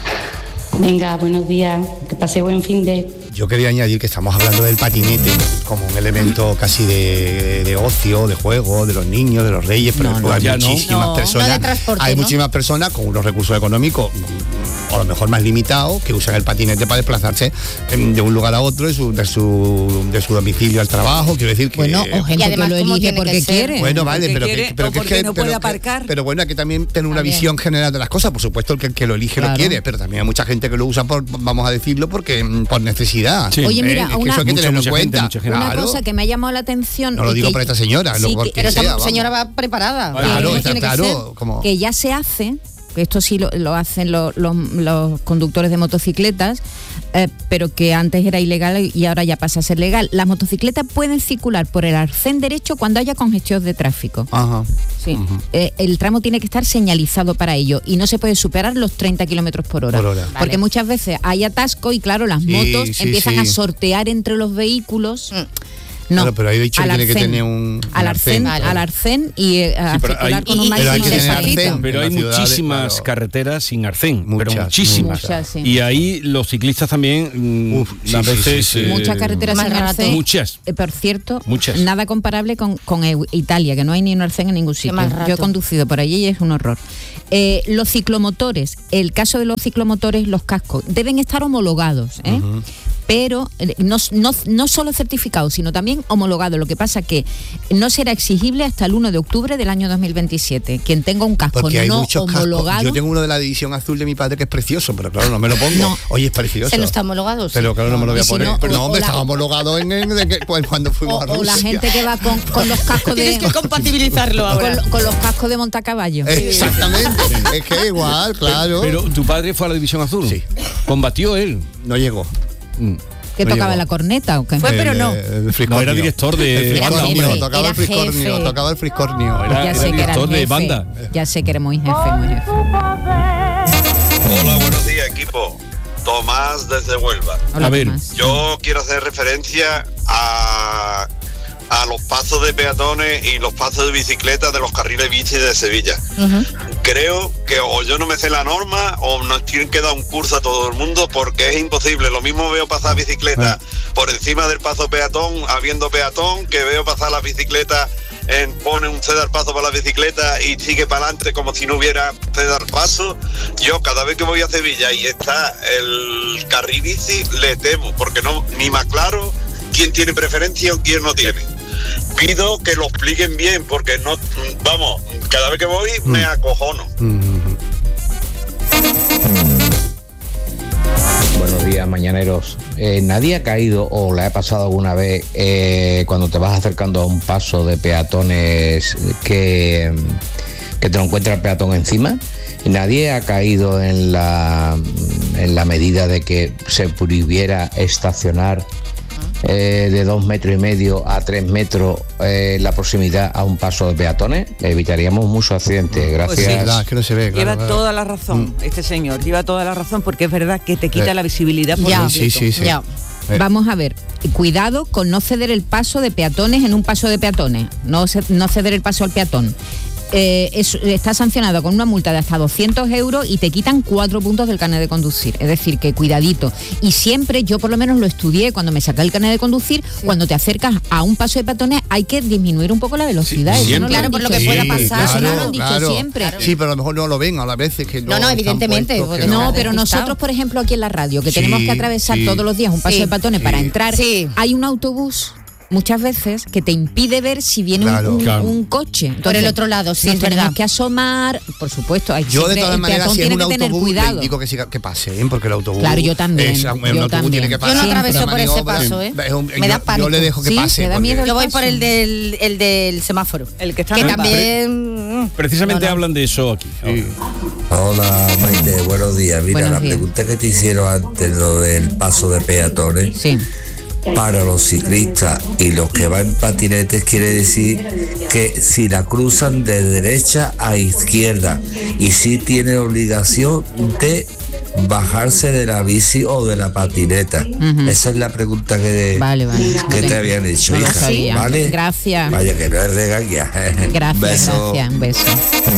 Speaker 25: Venga, buenos días, que pase buen fin de...
Speaker 14: Yo quería añadir que estamos hablando del patinete como un elemento casi de, de ocio, de juego, de los niños, de los reyes, pero
Speaker 6: No, no,
Speaker 14: hay
Speaker 6: ya no.
Speaker 14: muchísimas
Speaker 6: No,
Speaker 14: personas,
Speaker 6: no de transporte,
Speaker 14: hay
Speaker 6: ¿no?
Speaker 14: muchísimas personas con unos recursos económicos mm, a lo mejor más limitados que usan el patinete para desplazarse em, de un lugar a otro, de su, de su, de su domicilio al trabajo. Quiero decir que
Speaker 15: Bueno, o gente que lo elige porque quiere.
Speaker 14: Bueno, vale,
Speaker 15: Porque
Speaker 14: pero
Speaker 15: quiere
Speaker 14: que, pero
Speaker 15: o
Speaker 14: que es
Speaker 15: porque
Speaker 14: que
Speaker 15: no
Speaker 14: pero
Speaker 15: puede
Speaker 14: que-
Speaker 15: aparcar.
Speaker 14: pero bueno, hay que también tener una
Speaker 15: También.
Speaker 14: visión general de las cosas. Por supuesto, el que, el que lo elige
Speaker 15: Claro.
Speaker 14: lo quiere, pero también hay mucha gente que lo usa por, vamos a decirlo, porque mm, por necesidad.
Speaker 15: Oye, mira,
Speaker 14: Eh, es que
Speaker 15: una-
Speaker 14: eso hay que
Speaker 15: Mucha,
Speaker 14: tenerlo en
Speaker 15: mucha
Speaker 14: cuenta.
Speaker 15: gente, mucha gente. Una
Speaker 14: Claro.
Speaker 15: cosa que me ha llamado la atención.
Speaker 14: No lo
Speaker 15: y
Speaker 14: digo
Speaker 15: que-
Speaker 14: por esta señora, lo
Speaker 15: Sí,
Speaker 14: por
Speaker 15: que-
Speaker 14: quien
Speaker 15: pero esta
Speaker 14: sea,
Speaker 15: señora
Speaker 14: vamos.
Speaker 15: va preparada.
Speaker 14: Claro,
Speaker 15: que
Speaker 14: está
Speaker 15: tiene que
Speaker 14: claro,
Speaker 15: ser,
Speaker 14: como-
Speaker 15: que ya se hace, que esto sí lo, lo hacen los, los- los conductores de motocicletas, eh, pero que antes era ilegal y ahora ya pasa a ser legal. Las motocicletas pueden circular por el arcén derecho cuando haya congestión de tráfico.
Speaker 14: Ajá.
Speaker 15: Sí. Eh, el tramo tiene que estar señalizado para ello y no se puede superar los treinta kilómetros por hora.
Speaker 14: Por hora.
Speaker 15: Porque
Speaker 14: Vale.
Speaker 15: muchas veces hay atasco y claro, las
Speaker 14: Sí,
Speaker 15: motos
Speaker 14: sí,
Speaker 15: empiezan
Speaker 14: sí.
Speaker 15: a sortear entre los vehículos. No,
Speaker 14: Claro, pero ahí he dicho
Speaker 15: al
Speaker 14: que tiene que
Speaker 15: arcén.
Speaker 14: tener un,
Speaker 15: al
Speaker 14: un
Speaker 15: arcén, al arcén y eh, a
Speaker 6: Sí, pero
Speaker 15: circular
Speaker 6: hay-
Speaker 15: con un
Speaker 6: pero hay
Speaker 15: máximo
Speaker 6: que
Speaker 15: de
Speaker 6: tener
Speaker 15: salida.
Speaker 6: arcén, pero hay
Speaker 14: En las ciudades,
Speaker 6: muchísimas
Speaker 14: claro.
Speaker 6: carreteras sin arcén, pero
Speaker 14: Muchas,
Speaker 6: muchísimas.
Speaker 15: muchas, sí.
Speaker 6: Y ahí los ciclistas también mm,
Speaker 14: sí,
Speaker 6: a
Speaker 14: sí,
Speaker 6: veces
Speaker 14: sí, sí.
Speaker 6: eh,
Speaker 15: Muchas carreteras sin arcén.
Speaker 6: Muchas.
Speaker 15: Eh, por cierto,
Speaker 6: Muchas.
Speaker 15: nada comparable con, con Eu- Italia, que no hay ni un arcén en ningún sitio.
Speaker 16: mal rato.
Speaker 15: Yo he conducido por allí y es un horror. Eh, los ciclomotores, el caso de los ciclomotores, los cascos, deben estar homologados, ¿eh? pero no, no, no solo certificado, sino también homologado. Lo que pasa que no será exigible hasta el uno de octubre del año dos mil veintisiete. Quien tenga un casco
Speaker 14: Porque hay
Speaker 15: no
Speaker 14: muchos
Speaker 15: homologado...
Speaker 14: cascos. Yo tengo uno de la división azul de mi padre que es precioso, pero claro, no me lo pongo. No. Oye, es precioso.
Speaker 16: Se no está homologado. Sí.
Speaker 14: Pero claro, no me lo voy a poner.
Speaker 15: no,
Speaker 14: pero no,
Speaker 15: o
Speaker 14: hombre,
Speaker 15: la-
Speaker 14: estaba homologado en, en, en- en- cuando fuimos
Speaker 15: O,
Speaker 14: a Rusia.
Speaker 15: o la gente que va con, con los cascos de...
Speaker 17: Tienes que compatibilizarlo ahora.
Speaker 15: Con, con los cascos de montacaballo.
Speaker 14: Exactamente. Es que igual, claro.
Speaker 6: Pero, pero tu padre fue a la División Azul.
Speaker 14: Sí.
Speaker 6: ¿Combatió él?
Speaker 14: No llegó.
Speaker 6: Mm.
Speaker 15: ¿Que
Speaker 14: no
Speaker 15: tocaba
Speaker 14: llegó.
Speaker 15: la corneta o qué?
Speaker 17: Fue, pero
Speaker 14: El,
Speaker 17: no.
Speaker 14: eh, el
Speaker 6: No,
Speaker 14: friscornio.
Speaker 6: era director de
Speaker 14: El
Speaker 6: banda,
Speaker 14: friscornio,
Speaker 6: hombre.
Speaker 14: tocaba
Speaker 15: Era
Speaker 14: el friscornio,
Speaker 15: jefe.
Speaker 14: tocaba el friscornio.
Speaker 6: Era-
Speaker 15: ya
Speaker 6: era
Speaker 15: sé que era
Speaker 6: director de
Speaker 15: jefe.
Speaker 6: banda.
Speaker 15: Ya sé que era muy jefe, muy jefe.
Speaker 2: Hola, buenos días, equipo. Tomás desde Huelva.
Speaker 15: Hola,
Speaker 6: A ver.
Speaker 15: Tomás.
Speaker 2: Yo quiero hacer referencia a, a los pasos de peatones y los pasos de bicicleta de los carriles bici de Sevilla. Creo que o yo no me sé la norma o nos tienen que dar un curso a todo el mundo porque es imposible. Lo mismo veo pasar bicicleta por encima del paso peatón, habiendo peatón, que veo pasar la bicicleta, en, pone un cedar paso para la bicicleta y sigue para adelante como si no hubiera cedar paso. Yo cada vez que voy a Sevilla y está el carril bici, le temo porque no ni me aclaro quién tiene preferencia o quién no tiene. Pido que lo expliquen bien porque no, vamos, cada vez que voy me acojono.
Speaker 3: Buenos días, mañaneros. Eh, ¿Nadie ha caído o le ha pasado alguna vez eh, cuando te vas acercando a un paso de peatones que, que te lo encuentra el peatón encima? ¿Y nadie ha caído en la, en la medida de que se pudiera estacionar eh, de dos metros y medio a tres metros eh, la proximidad a un paso de peatones? Evitaríamos muchos accidentes. Gracias.
Speaker 14: Pues sí, verdad, es que no se ve, claro,
Speaker 17: Lleva
Speaker 14: claro.
Speaker 17: toda la razón, este señor. Lleva toda la razón porque es verdad que te quita
Speaker 14: Eh,
Speaker 17: la visibilidad por
Speaker 15: Ya.
Speaker 17: completo.
Speaker 14: Sí, sí, sí.
Speaker 15: Ya.
Speaker 14: Eh.
Speaker 15: Vamos a ver, cuidado con no ceder el paso de peatones en un paso de peatones, no, ce- no ceder el paso al peatón. Eh, es- está sancionado con una multa de hasta doscientos euros y te quitan cuatro puntos del carnet de conducir. Es decir, que cuidadito. Y siempre, yo por lo menos lo estudié cuando me saqué el carnet de conducir, cuando te acercas a un paso de peatones hay que disminuir un poco la velocidad.
Speaker 6: Sí,
Speaker 15: Eso no
Speaker 6: siempre.
Speaker 15: lo han
Speaker 16: Claro, por lo
Speaker 15: dicho
Speaker 16: que pueda
Speaker 15: siempre.
Speaker 16: pasar,
Speaker 15: Eso no
Speaker 14: claro,
Speaker 15: lo han dicho
Speaker 14: claro.
Speaker 15: siempre.
Speaker 14: Sí, pero a lo mejor no lo ven a las veces que no.
Speaker 16: No, no,
Speaker 14: están
Speaker 16: evidentemente,
Speaker 14: puestos,
Speaker 16: porque
Speaker 14: que
Speaker 15: No,
Speaker 14: no.
Speaker 15: pero nosotros, por ejemplo, aquí en la radio, que
Speaker 14: Sí,
Speaker 15: tenemos que atravesar
Speaker 14: sí.
Speaker 15: todos los días un paso
Speaker 16: Sí.
Speaker 15: de peatones
Speaker 14: Sí.
Speaker 15: para entrar,
Speaker 16: Sí.
Speaker 15: hay un autobús muchas veces que te impide ver si viene un-
Speaker 14: Claro.
Speaker 15: un,
Speaker 6: Claro.
Speaker 15: un coche.
Speaker 16: Por el otro lado, sí,
Speaker 15: nos
Speaker 16: es
Speaker 15: tenemos
Speaker 16: verdad.
Speaker 15: que asomar, por supuesto, hay
Speaker 14: Yo de
Speaker 15: siempre-
Speaker 14: todas
Speaker 15: el
Speaker 14: maneras,
Speaker 15: peatón
Speaker 14: si es
Speaker 15: tiene
Speaker 14: un
Speaker 15: que tener
Speaker 14: autobús, le
Speaker 15: cuidado.
Speaker 14: indico que, siga, que pase, ¿eh? Porque el autobús...
Speaker 15: Claro, yo también,
Speaker 14: es- un
Speaker 15: yo
Speaker 14: autobús
Speaker 15: también.
Speaker 14: tiene que
Speaker 15: Yo no
Speaker 14: pasar.
Speaker 16: atraveso
Speaker 14: una
Speaker 16: por ese
Speaker 14: maniobra.
Speaker 16: paso, ¿eh?
Speaker 14: Es un-
Speaker 16: Me da
Speaker 14: yo-
Speaker 16: pánico.
Speaker 14: Yo le dejo que
Speaker 15: Sí,
Speaker 14: pase.
Speaker 15: me da
Speaker 14: porque-
Speaker 15: miedo el
Speaker 16: Yo voy
Speaker 15: paso.
Speaker 16: por el del, el del semáforo.
Speaker 17: El que está
Speaker 16: Que
Speaker 17: en el
Speaker 16: también... mm,
Speaker 6: Precisamente
Speaker 16: no, no.
Speaker 6: hablan de eso aquí.
Speaker 4: Hola Maite, buenos días. Mira,
Speaker 15: Buenos
Speaker 4: la
Speaker 15: días.
Speaker 4: pregunta que te hicieron antes, lo del paso de peatones,
Speaker 15: Sí.
Speaker 4: para los ciclistas y los que van en patinetes quiere decir que si la cruzan de derecha a izquierda y si tiene obligación de bajarse de la bici o de la patineta.
Speaker 15: Ujú.
Speaker 4: Esa es la pregunta que,
Speaker 15: Vale, vale.
Speaker 4: que
Speaker 15: Ok.
Speaker 4: te habían hecho,
Speaker 15: No lo
Speaker 4: hija.
Speaker 15: sabía.
Speaker 4: ¿Vale?
Speaker 15: Gracias.
Speaker 4: Vaya que no es regaña.
Speaker 15: Gracias,
Speaker 4: Beso.
Speaker 15: gracias. Un beso.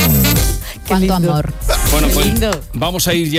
Speaker 15: Cuánto amor.
Speaker 6: Bueno, pues vamos a ir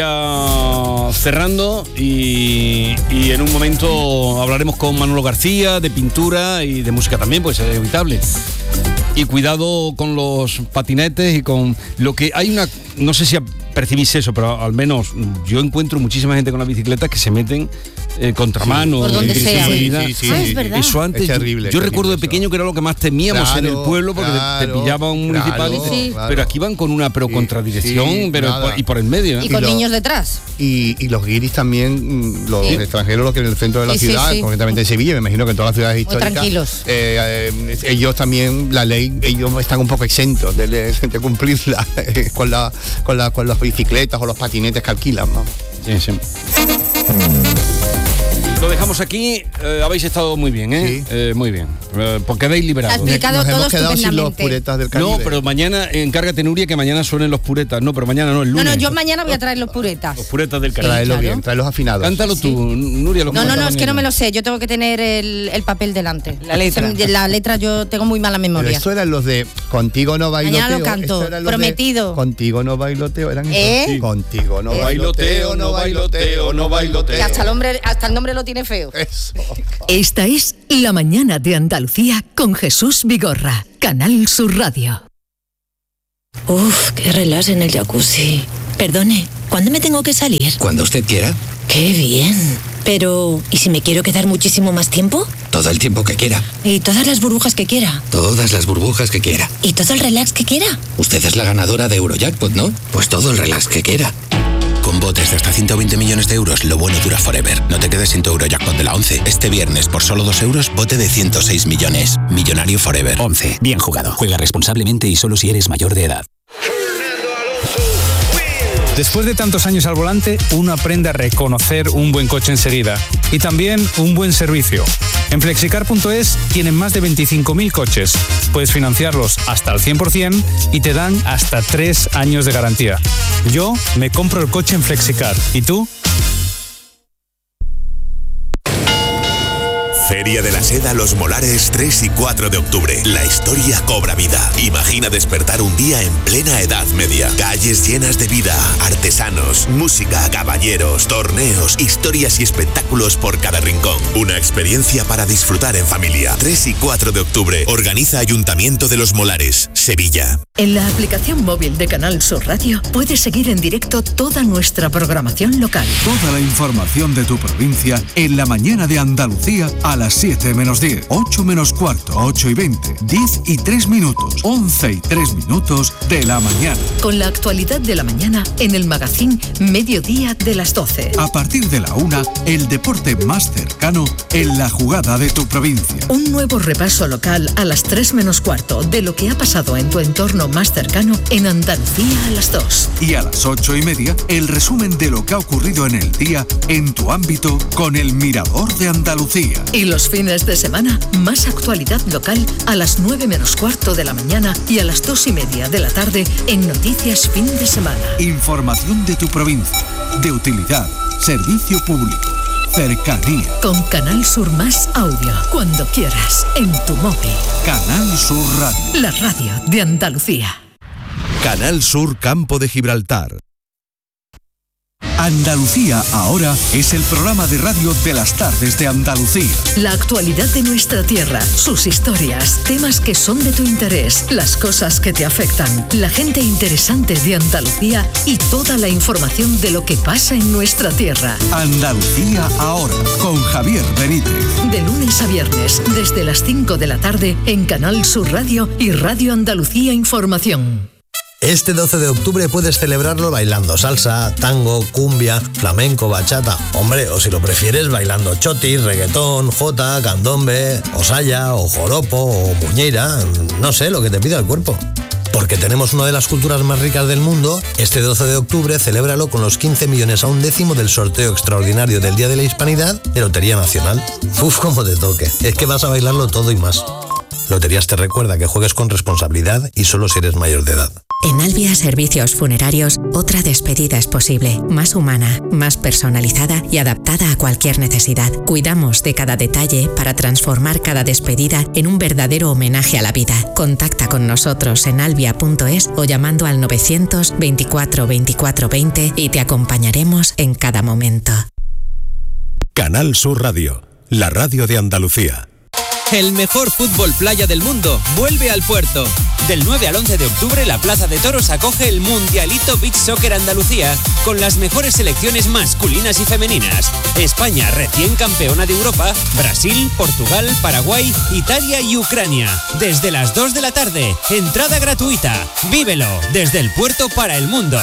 Speaker 6: ya cerrando y, y en un momento hablaremos con Manolo García de pintura y de música también, pues es evitable. Y cuidado con los patinetes y con lo que hay una, no sé si percibís eso, pero al menos yo encuentro muchísima gente con las bicicletas que se meten eh, contramano,
Speaker 16: Por donde
Speaker 6: en
Speaker 16: sea.
Speaker 6: seguridad.
Speaker 14: Sí, sí, sí,
Speaker 16: Ah,
Speaker 14: sí.
Speaker 16: es verdad.
Speaker 6: Eso antes,
Speaker 14: Es
Speaker 6: yo-
Speaker 14: terrible,
Speaker 6: yo,
Speaker 14: es
Speaker 6: recuerdo de
Speaker 14: terrible
Speaker 6: pequeño que era lo que más temíamos en el
Speaker 14: Claro,
Speaker 6: pueblo porque te- te,
Speaker 14: claro,
Speaker 6: pillaba un municipal y
Speaker 14: claro,
Speaker 6: te-
Speaker 14: claro.
Speaker 6: pero aquí van con una pero contradicción,
Speaker 14: sí,
Speaker 6: pero
Speaker 14: nada.
Speaker 6: por- y por el medio. ¿eh?
Speaker 16: Y con
Speaker 14: lo-
Speaker 16: niños detrás.
Speaker 14: Y, y los guiris también, mm, los
Speaker 16: Sí.
Speaker 14: extranjeros, los que en el centro de la
Speaker 16: Sí, sí,
Speaker 14: ciudad,
Speaker 16: sí.
Speaker 14: concretamente en Sevilla, me imagino que en todas las ciudades históricas,
Speaker 16: tranquilos.
Speaker 14: eh, eh, ellos también, la ley, ellos están un poco exentos de, de- de cumplirla con, la, con, la, con las bicicletas o los patinetes que alquilan, ¿no?
Speaker 6: Sí, sí. Lo dejamos aquí, eh, habéis estado muy bien, ¿eh? Eh, muy bien, eh, porque habéis liberado.
Speaker 16: Has explicado
Speaker 14: Nos
Speaker 16: todo
Speaker 14: hemos quedado sin los
Speaker 16: estupendamente.
Speaker 14: puretas del Caribe.
Speaker 6: No, pero mañana, encárgate Nuria, que mañana suenen los puretas. No, pero mañana no, el
Speaker 16: No,
Speaker 6: lunes.
Speaker 16: no, yo mañana voy a traer los puretas.
Speaker 6: Los puretas del Caribe.
Speaker 14: Tráelos
Speaker 16: claro.
Speaker 14: bien, tráelos afinados.
Speaker 6: Cántalo tú, Nuria. Lo que
Speaker 16: No, no, no,
Speaker 6: cantaban
Speaker 16: es que no
Speaker 6: ellos.
Speaker 16: me lo sé. Yo tengo que tener el, el papel delante.
Speaker 17: La letra.
Speaker 16: Se- La letra yo tengo muy mala
Speaker 14: Pero
Speaker 16: memoria.
Speaker 14: esto eran los de Contigo no bailoteo.
Speaker 16: Mañana lo canto,
Speaker 14: Esto eran los de
Speaker 16: prometido.
Speaker 14: Contigo no bailoteo, eran
Speaker 16: ¿Eh?
Speaker 14: esos. Contigo no
Speaker 16: ¿Eh?
Speaker 14: bailoteo, no bailoteo, no
Speaker 16: Que
Speaker 14: bailoteo.
Speaker 16: hasta el, hombre, hasta el nombre lo tiene feo.
Speaker 14: Eso.
Speaker 1: Esta es La Mañana de Andalucía con Jesús Vigorra, Canal Sur Radio.
Speaker 5: Uf, qué relax en el jacuzzi. Perdone, ¿cuándo me tengo que salir?
Speaker 9: Cuando usted quiera.
Speaker 5: Qué bien. Pero, ¿y si me quiero quedar muchísimo más tiempo?
Speaker 7: Todo el tiempo que quiera.
Speaker 5: ¿Y todas las burbujas que quiera?
Speaker 7: Todas las burbujas que quiera.
Speaker 5: ¿Y todo el relax que quiera?
Speaker 7: Usted es la ganadora de Eurojackpot, ¿no? Pues todo el relax que quiera. Con botes de hasta ciento veinte millones de euros, lo bueno dura forever. No te quedes sin tu Eurojackpot de la once. Este viernes, por solo dos euros, bote de ciento seis millones. Millonario forever.
Speaker 9: once. Bien jugado. Juega responsablemente y solo si eres mayor de edad.
Speaker 10: Después de tantos años al volante, uno aprende a reconocer un buen coche enseguida y también un buen servicio. En flexicar punto es tienen más de veinticinco mil coches. Puedes financiarlos hasta el cien por ciento y te dan hasta tres años de garantía. Yo me compro el coche en Flexicar. ¿Y tú?
Speaker 11: Feria de la Seda Los Molares tres y cuatro de octubre. La historia cobra vida. Imagina despertar un día en plena Edad Media. Calles llenas de vida, artesanos, música, caballeros, torneos, historias y espectáculos por cada rincón. Una experiencia para disfrutar en familia. tres y cuatro de octubre. Organiza Ayuntamiento de Los Molares, Sevilla.
Speaker 1: En la aplicación móvil de Canal Sur Radio puedes seguir en directo toda nuestra programación local.
Speaker 12: Toda la información de tu provincia en la mañana de Andalucía a las siete menos diez, ocho menos cuarto, ocho y veinte, diez y tres minutos, once y tres minutos de la mañana.
Speaker 1: Con la actualidad de la mañana en el magazín Mediodía de las doce.
Speaker 12: A partir de la una, el deporte más cercano en la jugada de tu provincia.
Speaker 1: Un nuevo repaso local a las tres menos cuarto de lo que ha pasado en tu entorno más cercano en Andalucía a las dos.
Speaker 12: Y a las ocho y media, el resumen de lo que ha ocurrido en el día en tu ámbito con el Mirador de Andalucía.
Speaker 1: Y los fines de semana, más actualidad local a las nueve menos cuarto de la mañana y a las dos y media de la tarde en Noticias Fin de Semana.
Speaker 12: Información de tu provincia, de utilidad, servicio público, cercanía.
Speaker 1: Con Canal Sur Más Audio, cuando quieras, en tu móvil.
Speaker 12: Canal Sur Radio.
Speaker 1: La radio de Andalucía.
Speaker 26: Canal Sur Campo de Gibraltar.
Speaker 12: Andalucía ahora es el programa de radio de las tardes de Andalucía.
Speaker 1: La actualidad de nuestra tierra, sus historias, temas que son de tu interés, las cosas que te afectan, la gente interesante de Andalucía y toda la información de lo que pasa en nuestra tierra.
Speaker 12: Andalucía ahora, con Javier Benítez.
Speaker 1: De lunes a viernes, desde las cinco de la tarde, en Canal Sur Radio y Radio Andalucía Información.
Speaker 27: Este doce de octubre puedes celebrarlo bailando salsa, tango, cumbia, flamenco, bachata. Hombre, o si lo prefieres, bailando chotis, reggaetón, jota, candombe, o saya, o joropo, o muñeira. No sé, lo que te pida el cuerpo. Porque tenemos una de las culturas más ricas del mundo, este doce de octubre celébralo con los quince millones a un décimo del sorteo extraordinario del Día de la Hispanidad de Lotería Nacional. Uf, como te toque. Es que vas a bailarlo todo y más. Loterías te recuerda que juegues con responsabilidad y solo si eres mayor de edad.
Speaker 28: En Albia Servicios Funerarios, otra despedida es posible, más humana, más personalizada y adaptada a cualquier necesidad. Cuidamos de cada detalle para transformar cada despedida en un verdadero homenaje a la vida. Contacta con nosotros en albia punto es o llamando al novecientos veinticuatro veinticuatro veinte y te acompañaremos en cada momento.
Speaker 26: Canal Sur Radio, la radio de Andalucía.
Speaker 29: El mejor fútbol playa del mundo vuelve al puerto. Del nueve al once de octubre, la Plaza de Toros acoge el Mundialito Beach Soccer Andalucía con las mejores selecciones masculinas y femeninas. España, recién campeona de Europa, Brasil, Portugal, Paraguay, Italia y Ucrania. Desde las dos de la tarde, entrada gratuita. Vívelo desde el puerto para el mundo.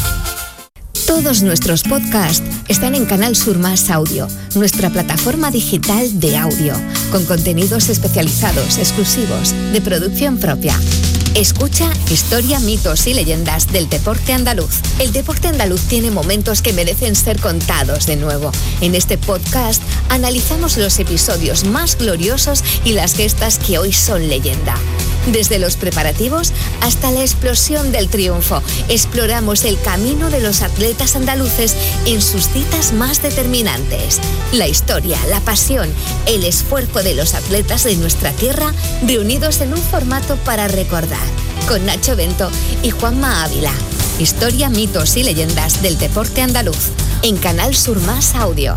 Speaker 30: Todos nuestros podcasts están en Canal Sur Más Audio, nuestra plataforma digital de audio, con contenidos especializados, exclusivos, de producción propia. Escucha historia, mitos y leyendas del deporte andaluz. El deporte andaluz tiene momentos que merecen ser contados de nuevo. En este podcast analizamos los episodios más gloriosos y las gestas que hoy son leyenda. Desde los preparativos hasta la explosión del triunfo, exploramos el camino de los atletas andaluces en sus citas más determinantes. La historia, la pasión, el esfuerzo de los atletas de nuestra tierra reunidos en un formato para recordar. Con Nacho Bento y Juanma Ávila. Historia, mitos y leyendas del deporte andaluz. En Canal Sur Más Audio.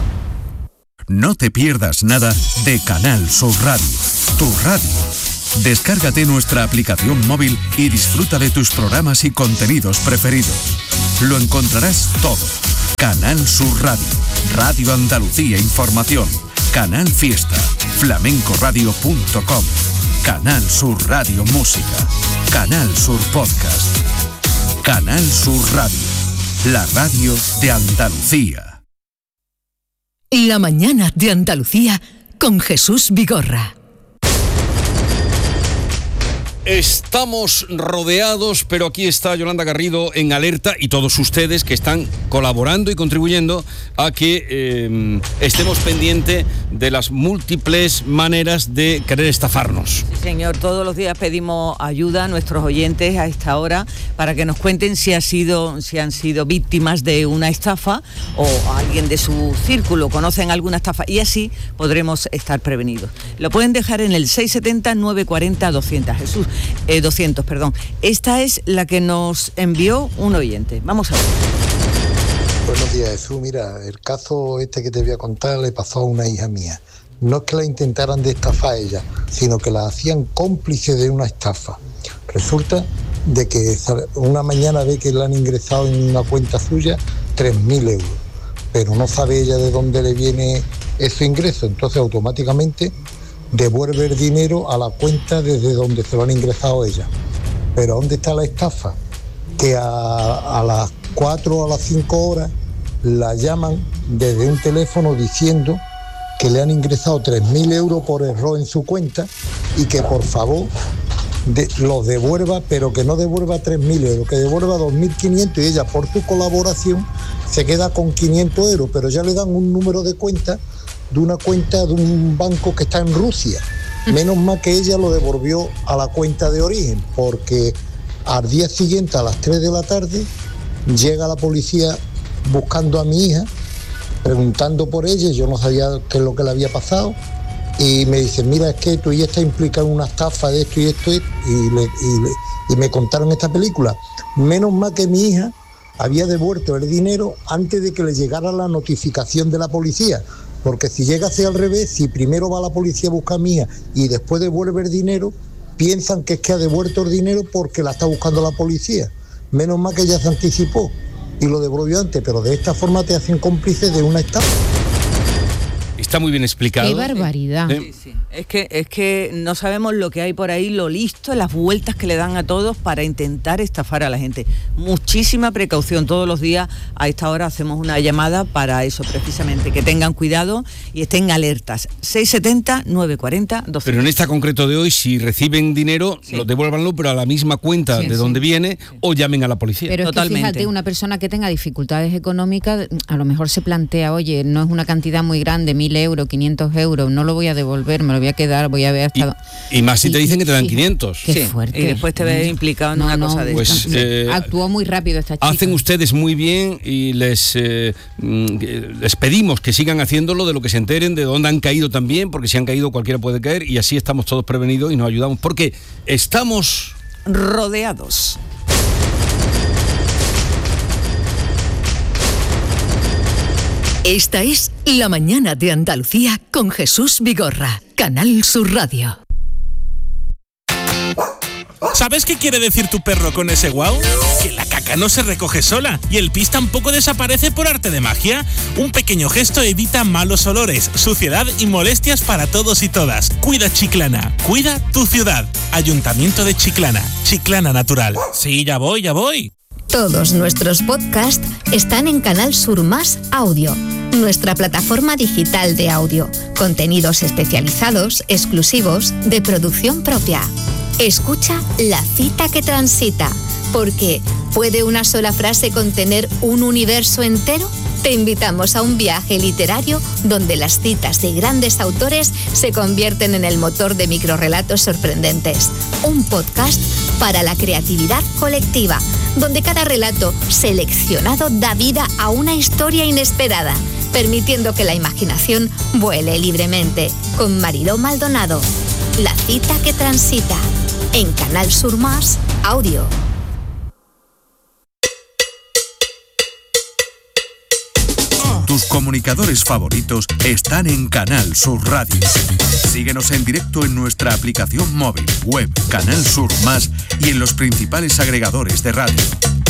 Speaker 26: No te pierdas nada de Canal Sur Radio, tu radio. Descárgate nuestra aplicación móvil y disfruta de tus programas y contenidos preferidos. Lo encontrarás todo Canal Sur Radio, Radio Andalucía Información, Canal Fiesta, flamencoradio punto com, Canal Sur Radio Música, Canal Sur Podcast, Canal Sur Radio, la radio de Andalucía.
Speaker 1: La mañana de Andalucía con Jesús Vigorra.
Speaker 6: Estamos rodeados, pero aquí está Yolanda Garrido en alerta y todos ustedes que están colaborando y contribuyendo a que eh, estemos pendientes de las múltiples maneras de querer estafarnos.
Speaker 17: Sí, señor, todos los días pedimos ayuda a nuestros oyentes a esta hora para que nos cuenten si, ha sido, si han sido víctimas de una estafa o alguien de su círculo conocen alguna estafa y así podremos estar prevenidos. Lo pueden dejar en el seis siete cero, nueve cuatro cero, doscientos. Jesús. Eh, doscientos, perdón. Esta es la que nos envió un oyente. Vamos a ver.
Speaker 8: Buenos días, Jesús. Mira, el caso este que te voy a contar le pasó a una hija mía. No es que la intentaran de estafar a ella, sino que la hacían cómplice de una estafa. Resulta de que una mañana ve que le han ingresado en una cuenta suya tres mil euros, pero no sabe ella de dónde le viene ese ingreso, entonces automáticamente devuelve el dinero a la cuenta desde donde se lo han ingresado ella. Pero ¿dónde está la estafa? Que a, a las cuatro o a las cinco horas la llaman desde un teléfono diciendo que le han ingresado tres mil euros por error en su cuenta y que por favor de, los devuelva, pero que no devuelva tres mil euros, que devuelva dos mil quinientos y ella por su colaboración se queda con quinientos euros, pero ya le dan un número de cuenta de una cuenta de un banco que está en Rusia. Menos mal que ella lo devolvió a la cuenta de origen, porque al día siguiente a las tres de la tarde llega la policía buscando a mi hija, preguntando por ella, yo no sabía qué es lo que le había pasado, y me dicen, mira, es que tu hija está implicada en una estafa de esto y esto, y, le, y, le, y me contaron esta película. Menos mal que mi hija había devuelto el dinero antes de que le llegara la notificación de la policía, porque si llega a ser al revés, si primero va la policía a buscar a mi hija y después devuelve el dinero, piensan que es que ha devuelto el dinero porque la está buscando la policía. Menos mal que ella se anticipó y lo devolvió antes, pero de esta forma te hacen cómplice de una estafa.
Speaker 6: Está muy bien explicado.
Speaker 15: Qué barbaridad.
Speaker 17: Sí, sí. Es que, es que no sabemos lo que hay por ahí, lo listo, las vueltas que le dan a todos para intentar estafar a la gente. Muchísima precaución. Todos los días a esta hora hacemos una llamada para eso, precisamente, que tengan cuidado y estén alertas. seis siete cero, nueve cuatro cero, doscientos.
Speaker 6: Pero en esta concreto de hoy, si reciben dinero, sí, lo devuélvanlo, pero a la misma cuenta sí, de sí, donde viene, sí, o llamen a la policía.
Speaker 15: Pero Totalmente. Es que fíjate, una persona que tenga dificultades económicas, a lo mejor se plantea, oye, no es una cantidad muy grande, mil euros, quinientos euros, no lo voy a devolver, me lo voy a quedar, voy a ver hasta...
Speaker 6: Y, y más si te dicen que te dan
Speaker 15: sí,
Speaker 6: quinientos.
Speaker 15: Qué
Speaker 17: sí,
Speaker 15: fuerte.
Speaker 17: Y después te ves implicado en no, una no, cosa de
Speaker 6: pues,
Speaker 17: esta.
Speaker 6: Eh,
Speaker 15: Actuó muy rápido esta chica.
Speaker 6: Hacen ustedes muy bien y les, eh, les pedimos que sigan haciéndolo, de lo que se enteren, de dónde han caído también, porque si han caído cualquiera puede caer y así estamos todos prevenidos y nos ayudamos, porque estamos
Speaker 17: rodeados.
Speaker 1: Esta es La Mañana de Andalucía con Jesús Vigorra, Canal Sur Radio.
Speaker 13: ¿Sabes qué quiere decir tu perro con ese guau? Que la caca no se recoge sola y el pis tampoco desaparece por arte de magia. Un pequeño gesto evita malos olores, suciedad y molestias para todos y todas. Cuida Chiclana, cuida tu ciudad. Ayuntamiento de Chiclana, Chiclana Natural. Sí, ya voy, ya voy.
Speaker 30: Todos nuestros podcasts están en Canal Sur Más Audio, nuestra plataforma digital de audio, contenidos especializados, exclusivos, de producción propia. Escucha La Cita que Transita, porque ¿puede una sola frase contener un universo entero? Te invitamos a un viaje literario donde las citas de grandes autores se convierten en el motor de microrrelatos sorprendentes. Un podcast para la creatividad colectiva, donde cada relato seleccionado da vida a una historia inesperada, permitiendo que la imaginación vuele libremente. Con Mariló Maldonado. La Cita que Transita, en Canal Sur Más Audio.
Speaker 26: Tus comunicadores favoritos están en Canal Sur Radio. Síguenos en directo en nuestra aplicación móvil, web, Canal Sur Más y en los principales agregadores de radio.